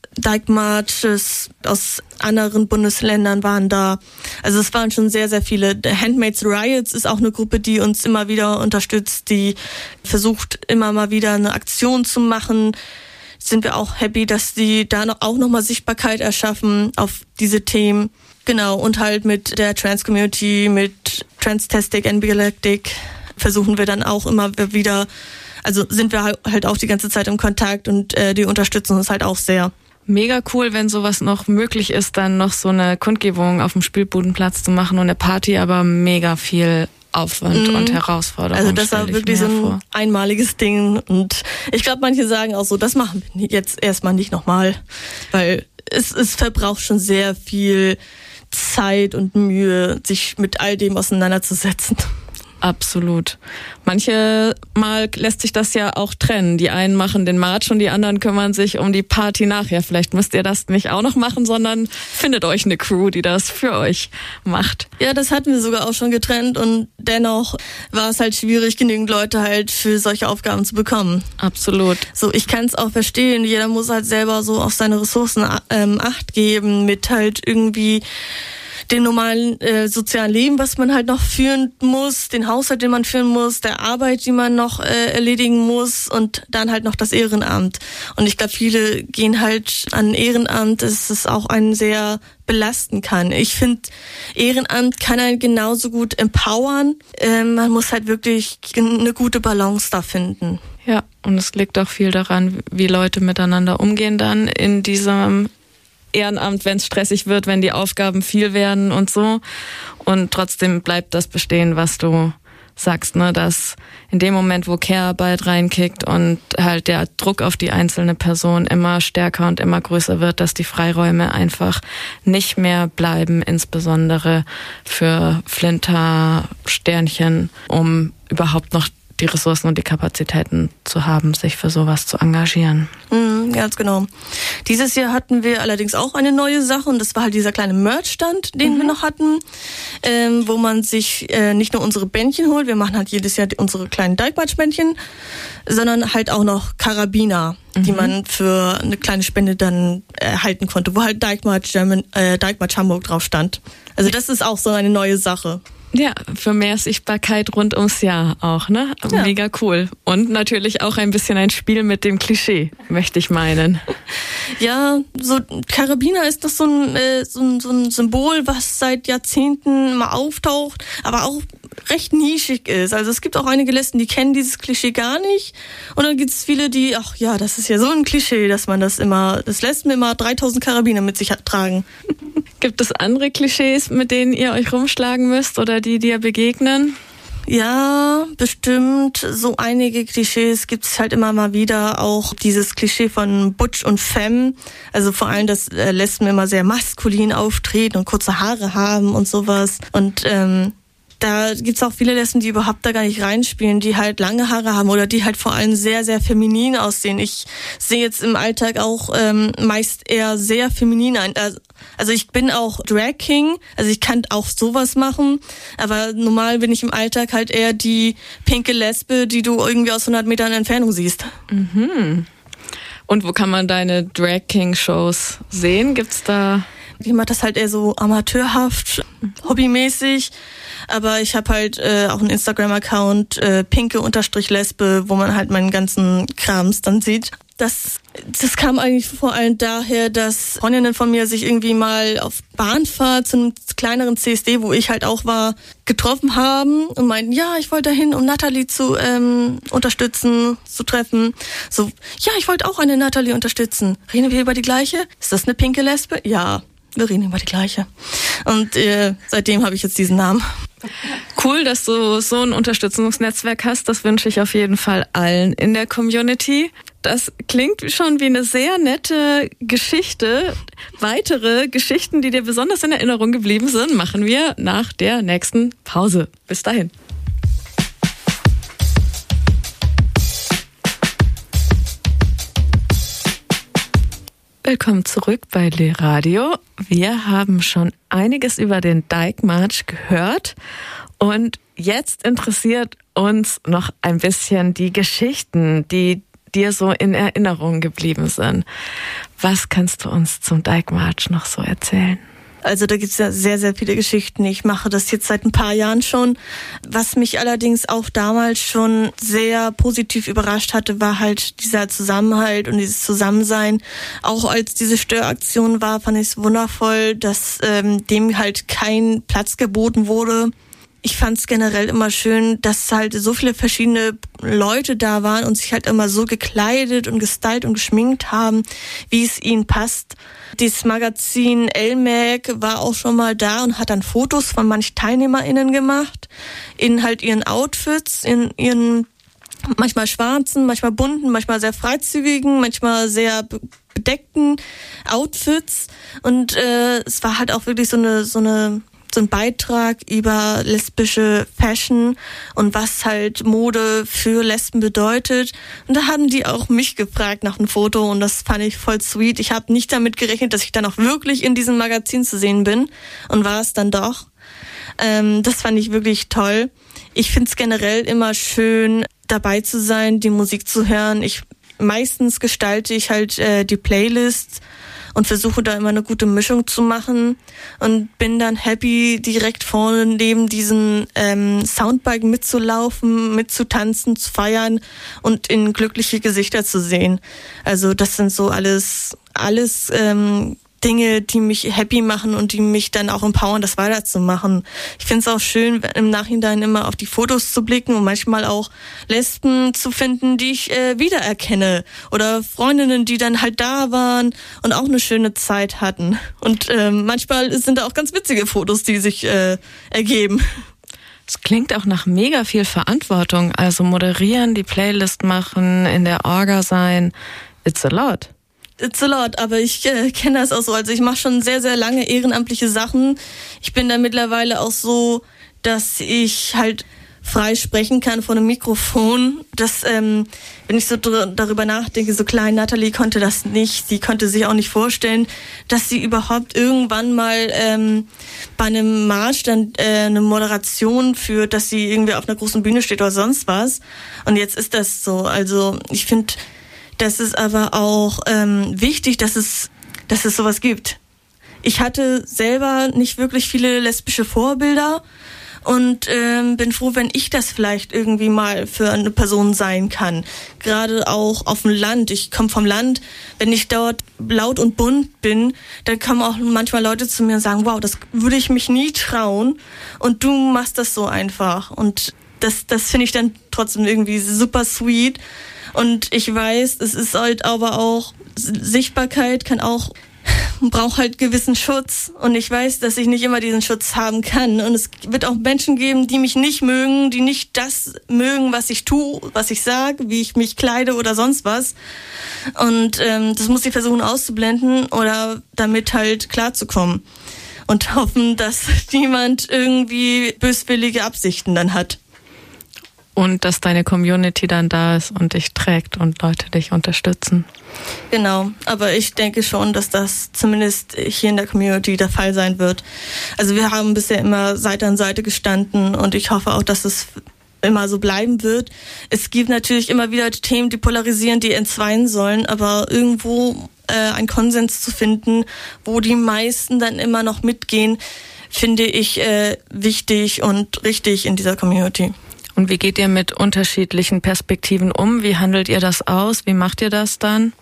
Dijkmarches aus anderen Bundesländern waren da. Also es waren schon sehr, sehr viele. Handmaids Riots ist auch eine Gruppe, die uns immer wieder unterstützt, die versucht, immer mal wieder eine Aktion zu machen. Sind wir auch happy, dass die da auch nochmal Sichtbarkeit erschaffen auf diese Themen. Genau, und halt mit der Trans-Community, mit Transtastic and Galactic versuchen wir dann auch immer wieder, also sind wir halt auch die ganze Zeit im Kontakt und die unterstützen uns halt auch sehr. Mega cool, wenn sowas noch möglich ist, dann noch so eine Kundgebung auf dem Spielbudenplatz zu machen und eine Party, aber mega viel Aufwand und Herausforderung. Also das war wirklich so ein einmaliges Ding und ich glaube, manche sagen auch so, das machen wir jetzt erstmal nicht nochmal, weil es verbraucht schon sehr viel Zeit und Mühe, sich mit all dem auseinanderzusetzen. Absolut. Manchmal lässt sich das ja auch trennen. Die einen machen den March und die anderen kümmern sich um die Party nachher. Vielleicht müsst ihr das nicht auch noch machen, sondern findet euch eine Crew, die das für euch macht. Ja, das hatten wir sogar auch schon getrennt und dennoch war es halt schwierig, genügend Leute halt für solche Aufgaben zu bekommen. Absolut. So, ich kann es auch verstehen. Jeder muss halt selber so auf seine Ressourcen Acht geben mit halt irgendwie dem normalen sozialen Leben, was man halt noch führen muss, den Haushalt, den man führen muss, der Arbeit, die man noch erledigen muss und dann halt noch das Ehrenamt. Und ich glaube, viele gehen halt an Ehrenamt, dass es auch einen sehr belasten kann. Ich finde, Ehrenamt kann einen genauso gut empowern. Man muss halt wirklich eine gute Balance da finden. Ja, und es liegt auch viel daran, wie Leute miteinander umgehen dann in diesem Ehrenamt, wenn es stressig wird, wenn die Aufgaben viel werden und so. Und trotzdem bleibt das bestehen, was du sagst, ne, dass in dem Moment, wo Care-Arbeit reinkickt und halt der Druck auf die einzelne Person immer stärker und immer größer wird, dass die Freiräume einfach nicht mehr bleiben, insbesondere für Flinter-Sternchen, um überhaupt noch die Ressourcen und die Kapazitäten zu haben, sich für sowas zu engagieren. Ganz genau. Dieses Jahr hatten wir allerdings auch eine neue Sache und das war halt dieser kleine Merch-Stand, den wir noch hatten, wo man sich nicht nur unsere Bändchen holt, wir machen halt jedes Jahr unsere kleinen Dykmarch-Bändchen, sondern halt auch noch Karabiner, die man für eine kleine Spende dann erhalten konnte, wo halt Dykmarch Hamburg drauf stand. Also das ist auch so eine neue Sache. Ja, für mehr Sichtbarkeit rund ums Jahr auch, ne? Ja. Mega cool. Und natürlich auch ein bisschen ein Spiel mit dem Klischee, möchte ich meinen. Ja, so Karabiner ist das so ein Symbol, was seit Jahrzehnten mal auftaucht, aber auch recht nischig ist. Also es gibt auch einige Lesben, die kennen dieses Klischee gar nicht. Und dann gibt es viele, die, ach ja, das ist ja so ein Klischee, dass Lesben immer 3000 Karabiner mit sich tragen. Gibt es andere Klischees, mit denen ihr euch rumschlagen müsst oder die dir begegnen? Ja, bestimmt. So einige Klischees gibt's halt immer mal wieder. Auch dieses Klischee von Butch und Femme. Also vor allem, dass Lesben immer sehr maskulin auftreten und kurze Haare haben und sowas. Und da gibt's auch viele Lesben, die überhaupt da gar nicht reinspielen, die halt lange Haare haben oder die halt vor allem sehr, sehr feminin aussehen. Ich sehe jetzt im Alltag auch meist eher sehr feminin ein. Also ich bin auch Drag King, also ich kann auch sowas machen, aber normal bin ich im Alltag halt eher die pinke Lesbe, die du irgendwie aus 100 Metern Entfernung siehst. Mhm. Und wo kann man deine Drag King Shows sehen? Gibt's da... Ich mache das halt eher so amateurhaft, hobbymäßig, aber ich habe halt auch einen Instagram-Account, pinke_lesbe, wo man halt meinen ganzen Krams dann sieht. Das kam eigentlich vor allem daher, dass Freundinnen von mir sich irgendwie mal auf Bahnfahrt zu einem kleineren CSD, wo ich halt auch war, getroffen haben und meinten, ja, ich wollte dahin, um Natalie zu unterstützen, zu treffen. So, ja, ich wollte auch eine Natalie unterstützen. Reden wir über die gleiche? Ist das eine pinke Lesbe? Ja, wir reden über die gleiche. Und seitdem habe ich jetzt diesen Namen. Cool, dass du so ein Unterstützungsnetzwerk hast. Das wünsche ich auf jeden Fall allen in der Community. Das klingt schon wie eine sehr nette Geschichte. Weitere Geschichten, die dir besonders in Erinnerung geblieben sind, machen wir nach der nächsten Pause. Bis dahin. Willkommen zurück bei Le Radio. Wir haben schon einiges über den Dykmarch gehört und jetzt interessiert uns noch ein bisschen die Geschichten, die dir so in Erinnerung geblieben sind. Was kannst du uns zum Dykmarch noch so erzählen? Also da gibt's ja sehr, sehr viele Geschichten. Ich mache das jetzt seit ein paar Jahren schon. Was mich allerdings auch damals schon sehr positiv überrascht hatte, war halt dieser Zusammenhalt und dieses Zusammensein. Auch als diese Störaktion war, fand ich es wundervoll, dass dem halt kein Platz geboten wurde. Ich fand es generell immer schön, dass halt so viele verschiedene Leute da waren und sich halt immer so gekleidet und gestylt und geschminkt haben, wie es ihnen passt. Dieses Magazin L-Mag war auch schon mal da und hat dann Fotos von manchen TeilnehmerInnen gemacht, in halt ihren Outfits, in ihren manchmal schwarzen, manchmal bunten, manchmal sehr freizügigen, manchmal sehr bedeckten Outfits. Und es war halt auch wirklich so ein Beitrag über lesbische Fashion und was halt Mode für Lesben bedeutet. Und da haben die auch mich gefragt nach einem Foto und das fand ich voll sweet. Ich habe nicht damit gerechnet, dass ich dann auch wirklich in diesem Magazin zu sehen bin und war es dann doch. Das fand ich wirklich toll. Ich finde es generell immer schön, dabei zu sein, die Musik zu hören. Meistens gestalte ich halt die Playlist und versuche da immer eine gute Mischung zu machen und bin dann happy, direkt vorne neben diesen Soundbike mitzulaufen, mitzutanzen, zu feiern und in glückliche Gesichter zu sehen. Also das sind so alles Dinge, die mich happy machen und die mich dann auch empowern, das weiterzumachen. Ich finde es auch schön, im Nachhinein immer auf die Fotos zu blicken und manchmal auch Lesben zu finden, die ich wiedererkenne. Oder Freundinnen, die dann halt da waren und auch eine schöne Zeit hatten. Und manchmal sind da auch ganz witzige Fotos, die sich ergeben. Es klingt auch nach mega viel Verantwortung. Also moderieren, die Playlist machen, in der Orga sein. It's a lot. It's a lot, aber ich kenne das auch so. Also ich mache schon sehr, sehr lange ehrenamtliche Sachen. Ich bin da mittlerweile auch so, dass ich halt frei sprechen kann vor einem Mikrofon. Das, wenn ich so darüber nachdenke, so klein, Natalie konnte das nicht. Sie konnte sich auch nicht vorstellen, dass sie überhaupt irgendwann mal bei einem Marsch dann eine Moderation führt, dass sie irgendwie auf einer großen Bühne steht oder sonst was. Und jetzt ist das so. Also ich finde, das ist aber auch wichtig, dass es sowas gibt. Ich hatte selber nicht wirklich viele lesbische Vorbilder und bin froh, wenn ich das vielleicht irgendwie mal für eine Person sein kann. Gerade auch auf dem Land. Ich komme vom Land. Wenn ich dort laut und bunt bin, dann kommen auch manchmal Leute zu mir und sagen, wow, das würde ich mich nie trauen und du machst das so einfach. Und das finde ich dann trotzdem irgendwie super sweet. Und ich weiß, es ist halt aber auch, Sichtbarkeit braucht halt gewissen Schutz. Und ich weiß, dass ich nicht immer diesen Schutz haben kann. Und es wird auch Menschen geben, die mich nicht mögen, die nicht das mögen, was ich tue, was ich sage, wie ich mich kleide oder sonst was. Und das muss ich versuchen auszublenden oder damit halt klarzukommen. Und hoffen, dass niemand irgendwie böswillige Absichten dann hat. Und dass deine Community dann da ist und dich trägt und Leute dich unterstützen. Genau, aber ich denke schon, dass das zumindest hier in der Community der Fall sein wird. Also wir haben bisher immer Seite an Seite gestanden und ich hoffe auch, dass es immer so bleiben wird. Es gibt natürlich immer wieder Themen, die polarisieren, die entzweien sollen, aber irgendwo einen Konsens zu finden, wo die meisten dann immer noch mitgehen, finde ich wichtig und richtig in dieser Community. Und wie geht ihr mit unterschiedlichen Perspektiven um? Wie handelt ihr das aus? Wie macht ihr das dann?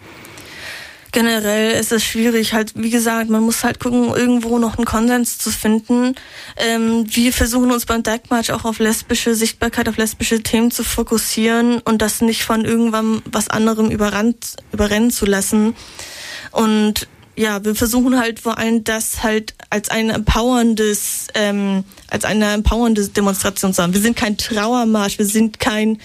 Generell ist es schwierig, halt, wie gesagt, man muss halt gucken, irgendwo noch einen Konsens zu finden. Wir versuchen uns beim Dykmarch auch auf lesbische Sichtbarkeit, auf lesbische Themen zu fokussieren und das nicht von irgendwann was anderem überrennen zu lassen. Und ja, wir versuchen halt vor allem das halt als eine empowernde Demonstration zu haben. Wir sind kein Trauermarsch, wir sind keine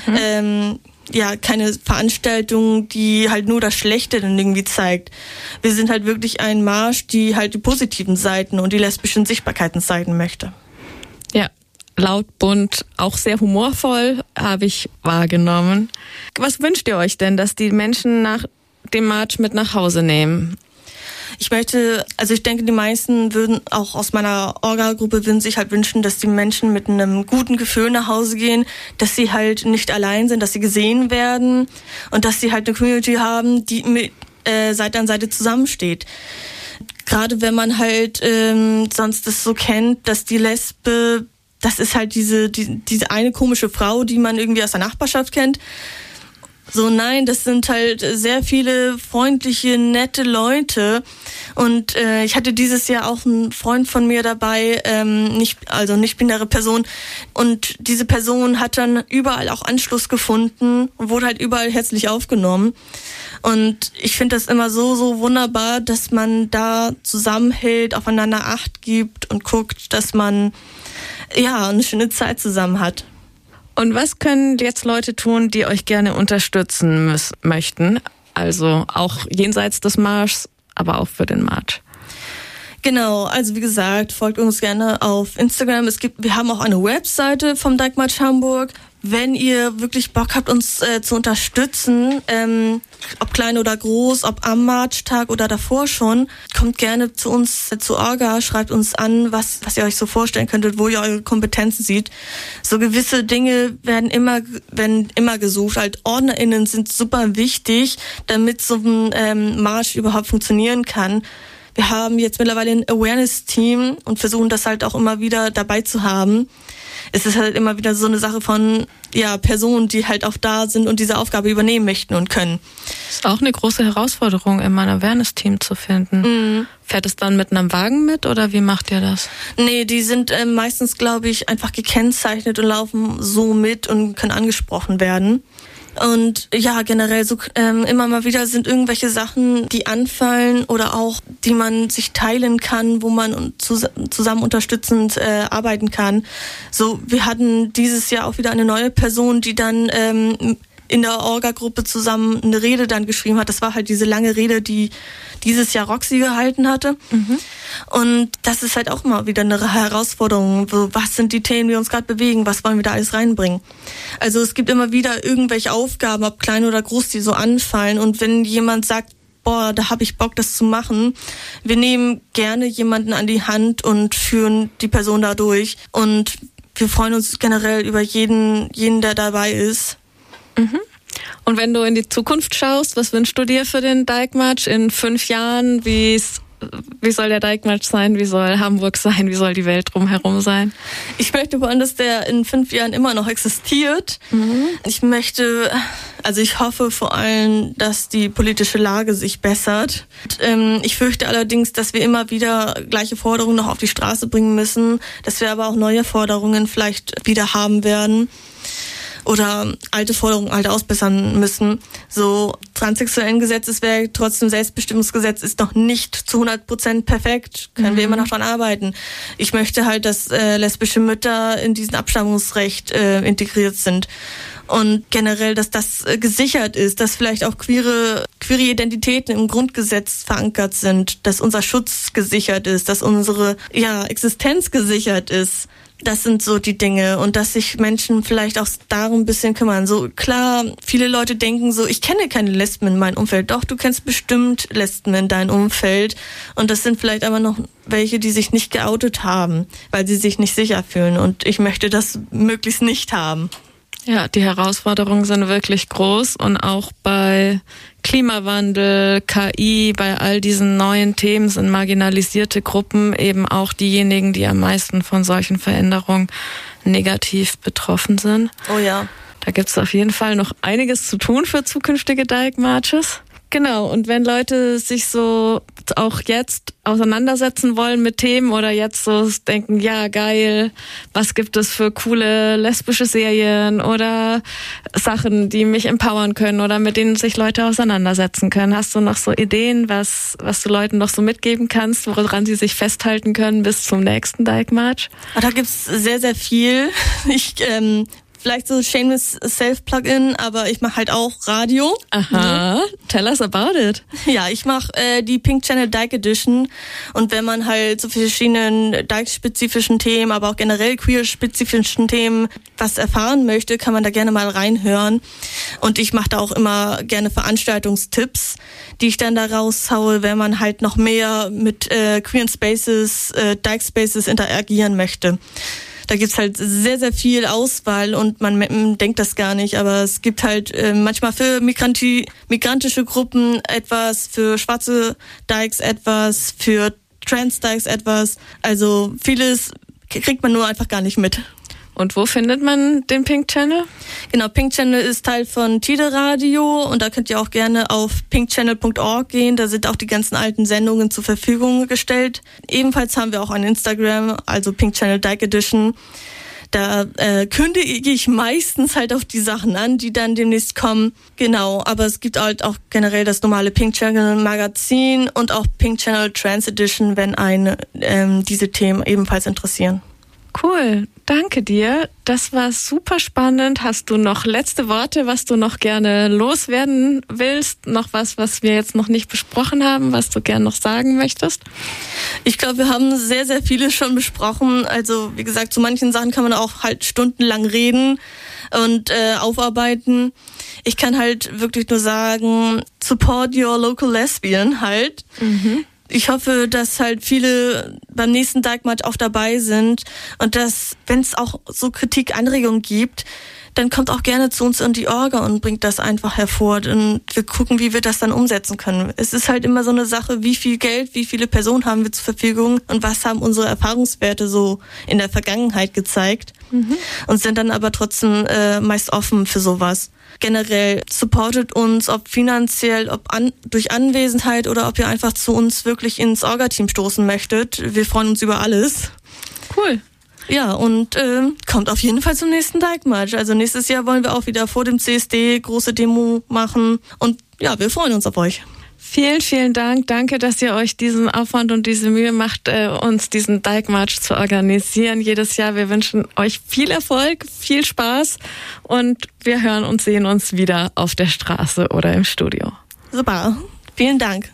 Veranstaltung, die halt nur das Schlechte dann irgendwie zeigt. Wir sind halt wirklich ein Marsch, die halt die positiven Seiten und die lesbischen Sichtbarkeiten zeigen möchte. Ja, laut, bunt, auch sehr humorvoll, habe ich wahrgenommen. Was wünscht ihr euch denn, dass die Menschen nach dem March mit nach Hause nehmen? Ich denke, die meisten würden auch aus meiner Orga-Gruppe würden sich halt wünschen, dass die Menschen mit einem guten Gefühl nach Hause gehen, dass sie halt nicht allein sind, dass sie gesehen werden und dass sie halt eine Community haben, die mit Seite an Seite zusammensteht. Gerade wenn man halt sonst das so kennt, dass die Lesbe, das ist halt diese eine komische Frau, die man irgendwie aus der Nachbarschaft kennt. So, nein, das sind halt sehr viele freundliche, nette Leute. Und ich hatte dieses Jahr auch einen Freund von mir dabei, nicht-binäre Person. Und diese Person hat dann überall auch Anschluss gefunden und wurde halt überall herzlich aufgenommen. Und ich finde das immer so wunderbar, dass man da zusammenhält, aufeinander Acht gibt und guckt, dass man eine schöne Zeit zusammen hat. Und was können jetzt Leute tun, die euch gerne unterstützen möchten? Also auch jenseits des Marschs, aber auch für den Marsch. Genau, also wie gesagt, folgt uns gerne auf Instagram. Wir haben auch eine Webseite vom Dijkmarsch Hamburg. Wenn ihr wirklich Bock habt, uns zu unterstützen, ob klein oder groß, ob am Marchtag oder davor schon, kommt gerne zu uns zu Orga, schreibt uns an, was ihr euch so vorstellen könntet, wo ihr eure Kompetenzen seht. So gewisse Dinge werden immer gesucht. Halt OrdnerInnen sind super wichtig, damit so ein Marsch überhaupt funktionieren kann. Wir haben jetzt mittlerweile ein Awareness-Team und versuchen das halt auch immer wieder dabei zu haben. Es ist halt immer wieder so eine Sache von Personen, die halt auch da sind und diese Aufgabe übernehmen möchten und können. Das ist auch eine große Herausforderung, immer ein Awareness-Team zu finden. Mhm. Fährt es dann mit einem Wagen mit oder wie macht ihr das? Nee, die sind meistens, glaube ich, einfach gekennzeichnet und laufen so mit und können angesprochen werden. Und ja, generell so immer mal wieder sind irgendwelche Sachen, die anfallen oder auch, die man sich teilen kann, wo man zusammen unterstützend arbeiten kann. So, wir hatten dieses Jahr auch wieder eine neue Person, die dann in der Orga-Gruppe zusammen eine Rede dann geschrieben hat. Das war halt diese lange Rede, die dieses Jahr Roxy gehalten hatte. Mhm. Und das ist halt auch mal wieder eine Herausforderung. So, was sind die Themen, die uns gerade bewegen? Was wollen wir da alles reinbringen? Also es gibt immer wieder irgendwelche Aufgaben, ob klein oder groß, die so anfallen. Und wenn jemand sagt, boah, da habe ich Bock, das zu machen, wir nehmen gerne jemanden an die Hand und führen die Person da durch. Und wir freuen uns generell über jeden, der dabei ist. Mhm. Und wenn du in die Zukunft schaust, was wünschst du dir für den Dijkmarsch in 5 Jahren? Wie soll der Dijkmarsch sein? Wie soll Hamburg sein? Wie soll die Welt drumherum sein? Ich möchte wollen, dass der in 5 Jahren immer noch existiert. Mhm. Ich hoffe vor allem, dass die politische Lage sich bessert. Ich fürchte allerdings, dass wir immer wieder gleiche Forderungen noch auf die Straße bringen müssen, dass wir aber auch neue Forderungen vielleicht wieder haben werden. Oder alte Forderungen halt ausbessern müssen. So, transsexuellen Gesetzeswerk, trotzdem Selbstbestimmungsgesetz ist noch nicht zu 100% perfekt. Können wir immer noch dran arbeiten. Ich möchte halt, dass lesbische Mütter in diesen Abstammungsrecht integriert sind. Und generell, dass das gesichert ist, dass vielleicht auch queere Identitäten im Grundgesetz verankert sind, dass unser Schutz gesichert ist, dass unsere Existenz gesichert ist. Das sind so die Dinge und dass sich Menschen vielleicht auch darum ein bisschen kümmern. So klar, viele Leute denken so, ich kenne keine Lesben in meinem Umfeld. Doch, du kennst bestimmt Lesben in deinem Umfeld. Und das sind vielleicht aber noch welche, die sich nicht geoutet haben, weil sie sich nicht sicher fühlen. Und ich möchte das möglichst nicht haben. Ja, die Herausforderungen sind wirklich groß und auch bei Klimawandel, KI, bei all diesen neuen Themen sind marginalisierte Gruppen eben auch diejenigen, die am meisten von solchen Veränderungen negativ betroffen sind. Oh ja. Da gibt's auf jeden Fall noch einiges zu tun für zukünftige Dijkmarches. Genau, und wenn Leute sich so auch jetzt auseinandersetzen wollen mit Themen oder jetzt so denken, ja geil, was gibt es für coole lesbische Serien oder Sachen, die mich empowern können oder mit denen sich Leute auseinandersetzen können. Hast du noch so Ideen, was du Leuten noch so mitgeben kannst, woran sie sich festhalten können bis zum nächsten Dijkmarsch? Da gibt's sehr, sehr viel. Vielleicht so shameless Self-Plugin, aber ich mache halt auch Radio. Aha, tell us about it. Ja, ich mache die Pink Channel Dyke Edition und wenn man halt zu verschiedenen Dyke-spezifischen Themen, aber auch generell queer-spezifischen Themen was erfahren möchte, kann man da gerne mal reinhören. Und ich mache da auch immer gerne Veranstaltungstipps, die ich dann da raushaue, wenn man halt noch mehr mit queeren Spaces, Dyke Spaces interagieren möchte. Da gibt's halt sehr, sehr viel Auswahl und man denkt das gar nicht, aber es gibt halt manchmal für migrantische Gruppen etwas, für schwarze Dykes etwas, für Trans Dykes etwas. Also vieles kriegt man nur einfach gar nicht mit. Und wo findet man den Pink Channel? Genau, Pink Channel ist Teil von Tide Radio und da könnt ihr auch gerne auf pinkchannel.org gehen. Da sind auch die ganzen alten Sendungen zur Verfügung gestellt. Ebenfalls haben wir auch ein Instagram, also Pink Channel Dyke Edition. Da kündige ich meistens halt auf die Sachen an, die dann demnächst kommen. Genau, aber es gibt halt auch generell das normale Pink Channel Magazin und auch Pink Channel Trans Edition, wenn einen diese Themen ebenfalls interessieren. Cool, danke dir. Das war super spannend. Hast du noch letzte Worte, was du noch gerne loswerden willst? Noch was wir jetzt noch nicht besprochen haben, was du gerne noch sagen möchtest? Ich glaube, wir haben sehr, sehr viele schon besprochen. Also wie gesagt, zu manchen Sachen kann man auch halt stundenlang reden und aufarbeiten. Ich kann halt wirklich nur sagen, support your local lesbian halt. Mhm. Ich hoffe, dass halt viele beim nächsten Dyke-March auch dabei sind und dass, wenn es auch so Kritik, Anregungen gibt, dann kommt auch gerne zu uns in die Orga und bringt das einfach hervor und wir gucken, wie wir das dann umsetzen können. Es ist halt immer so eine Sache, wie viel Geld, wie viele Personen haben wir zur Verfügung und was haben unsere Erfahrungswerte so in der Vergangenheit gezeigt und sind dann aber trotzdem meist offen für sowas. Generell supportet uns, ob finanziell, ob durch Anwesenheit oder ob ihr einfach zu uns wirklich ins Orga-Team stoßen möchtet. Wir freuen uns über alles. Cool. Ja, und kommt auf jeden Fall zum nächsten Dyke-March. Also nächstes Jahr wollen wir auch wieder vor dem CSD große Demo machen. Und ja, wir freuen uns auf euch. Vielen, vielen Dank. Danke, dass ihr euch diesen Aufwand und diese Mühe macht, uns diesen Dyke-March zu organisieren jedes Jahr. Wir wünschen euch viel Erfolg, viel Spaß und wir hören und sehen uns wieder auf der Straße oder im Studio. Super. Vielen Dank.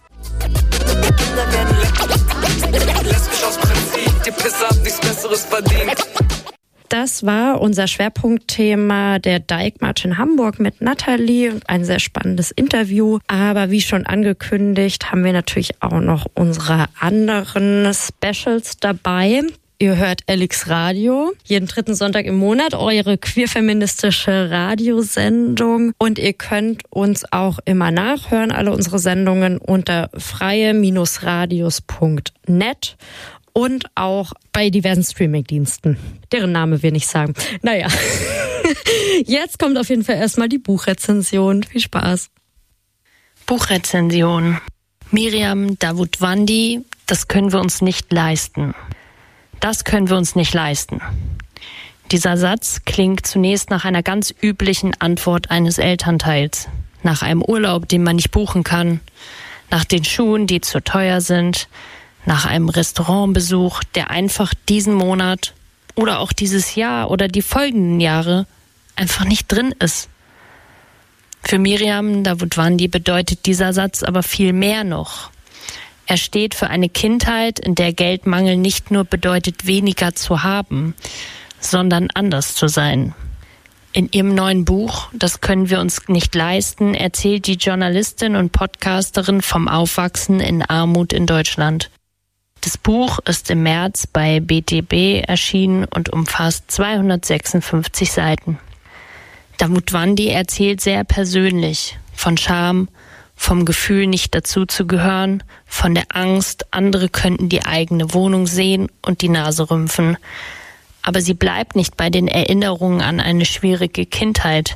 Das war unser Schwerpunktthema der Dyke-March in Hamburg mit Nathalie und ein sehr spannendes Interview. Aber wie schon angekündigt, haben wir natürlich auch noch unsere anderen Specials dabei. Ihr hört Alex Radio, jeden 3. Sonntag im Monat, eure queerfeministische Radiosendung. Und ihr könnt uns auch immer nachhören, alle unsere Sendungen unter freie-radios.net. Und auch bei diversen Streamingdiensten, deren Name wir nicht sagen. Naja, jetzt kommt auf jeden Fall erstmal die Buchrezension. Viel Spaß. Buchrezension. Miriam Davutwandi, das können wir uns nicht leisten. Das können wir uns nicht leisten. Dieser Satz klingt zunächst nach einer ganz üblichen Antwort eines Elternteils. Nach einem Urlaub, den man nicht buchen kann. Nach den Schuhen, die zu teuer sind. Nach einem Restaurantbesuch, der einfach diesen Monat oder auch dieses Jahr oder die folgenden Jahre einfach nicht drin ist. Für Miriam Davutwandi bedeutet dieser Satz aber viel mehr noch. Er steht für eine Kindheit, in der Geldmangel nicht nur bedeutet, weniger zu haben, sondern anders zu sein. In ihrem neuen Buch, Das können wir uns nicht leisten, erzählt die Journalistin und Podcasterin vom Aufwachsen in Armut in Deutschland. Das Buch ist im März bei BTB erschienen und umfasst 256 Seiten. Davutwandi erzählt sehr persönlich von Scham, vom Gefühl, nicht dazuzugehören, von der Angst, andere könnten die eigene Wohnung sehen und die Nase rümpfen. Aber sie bleibt nicht bei den Erinnerungen an eine schwierige Kindheit.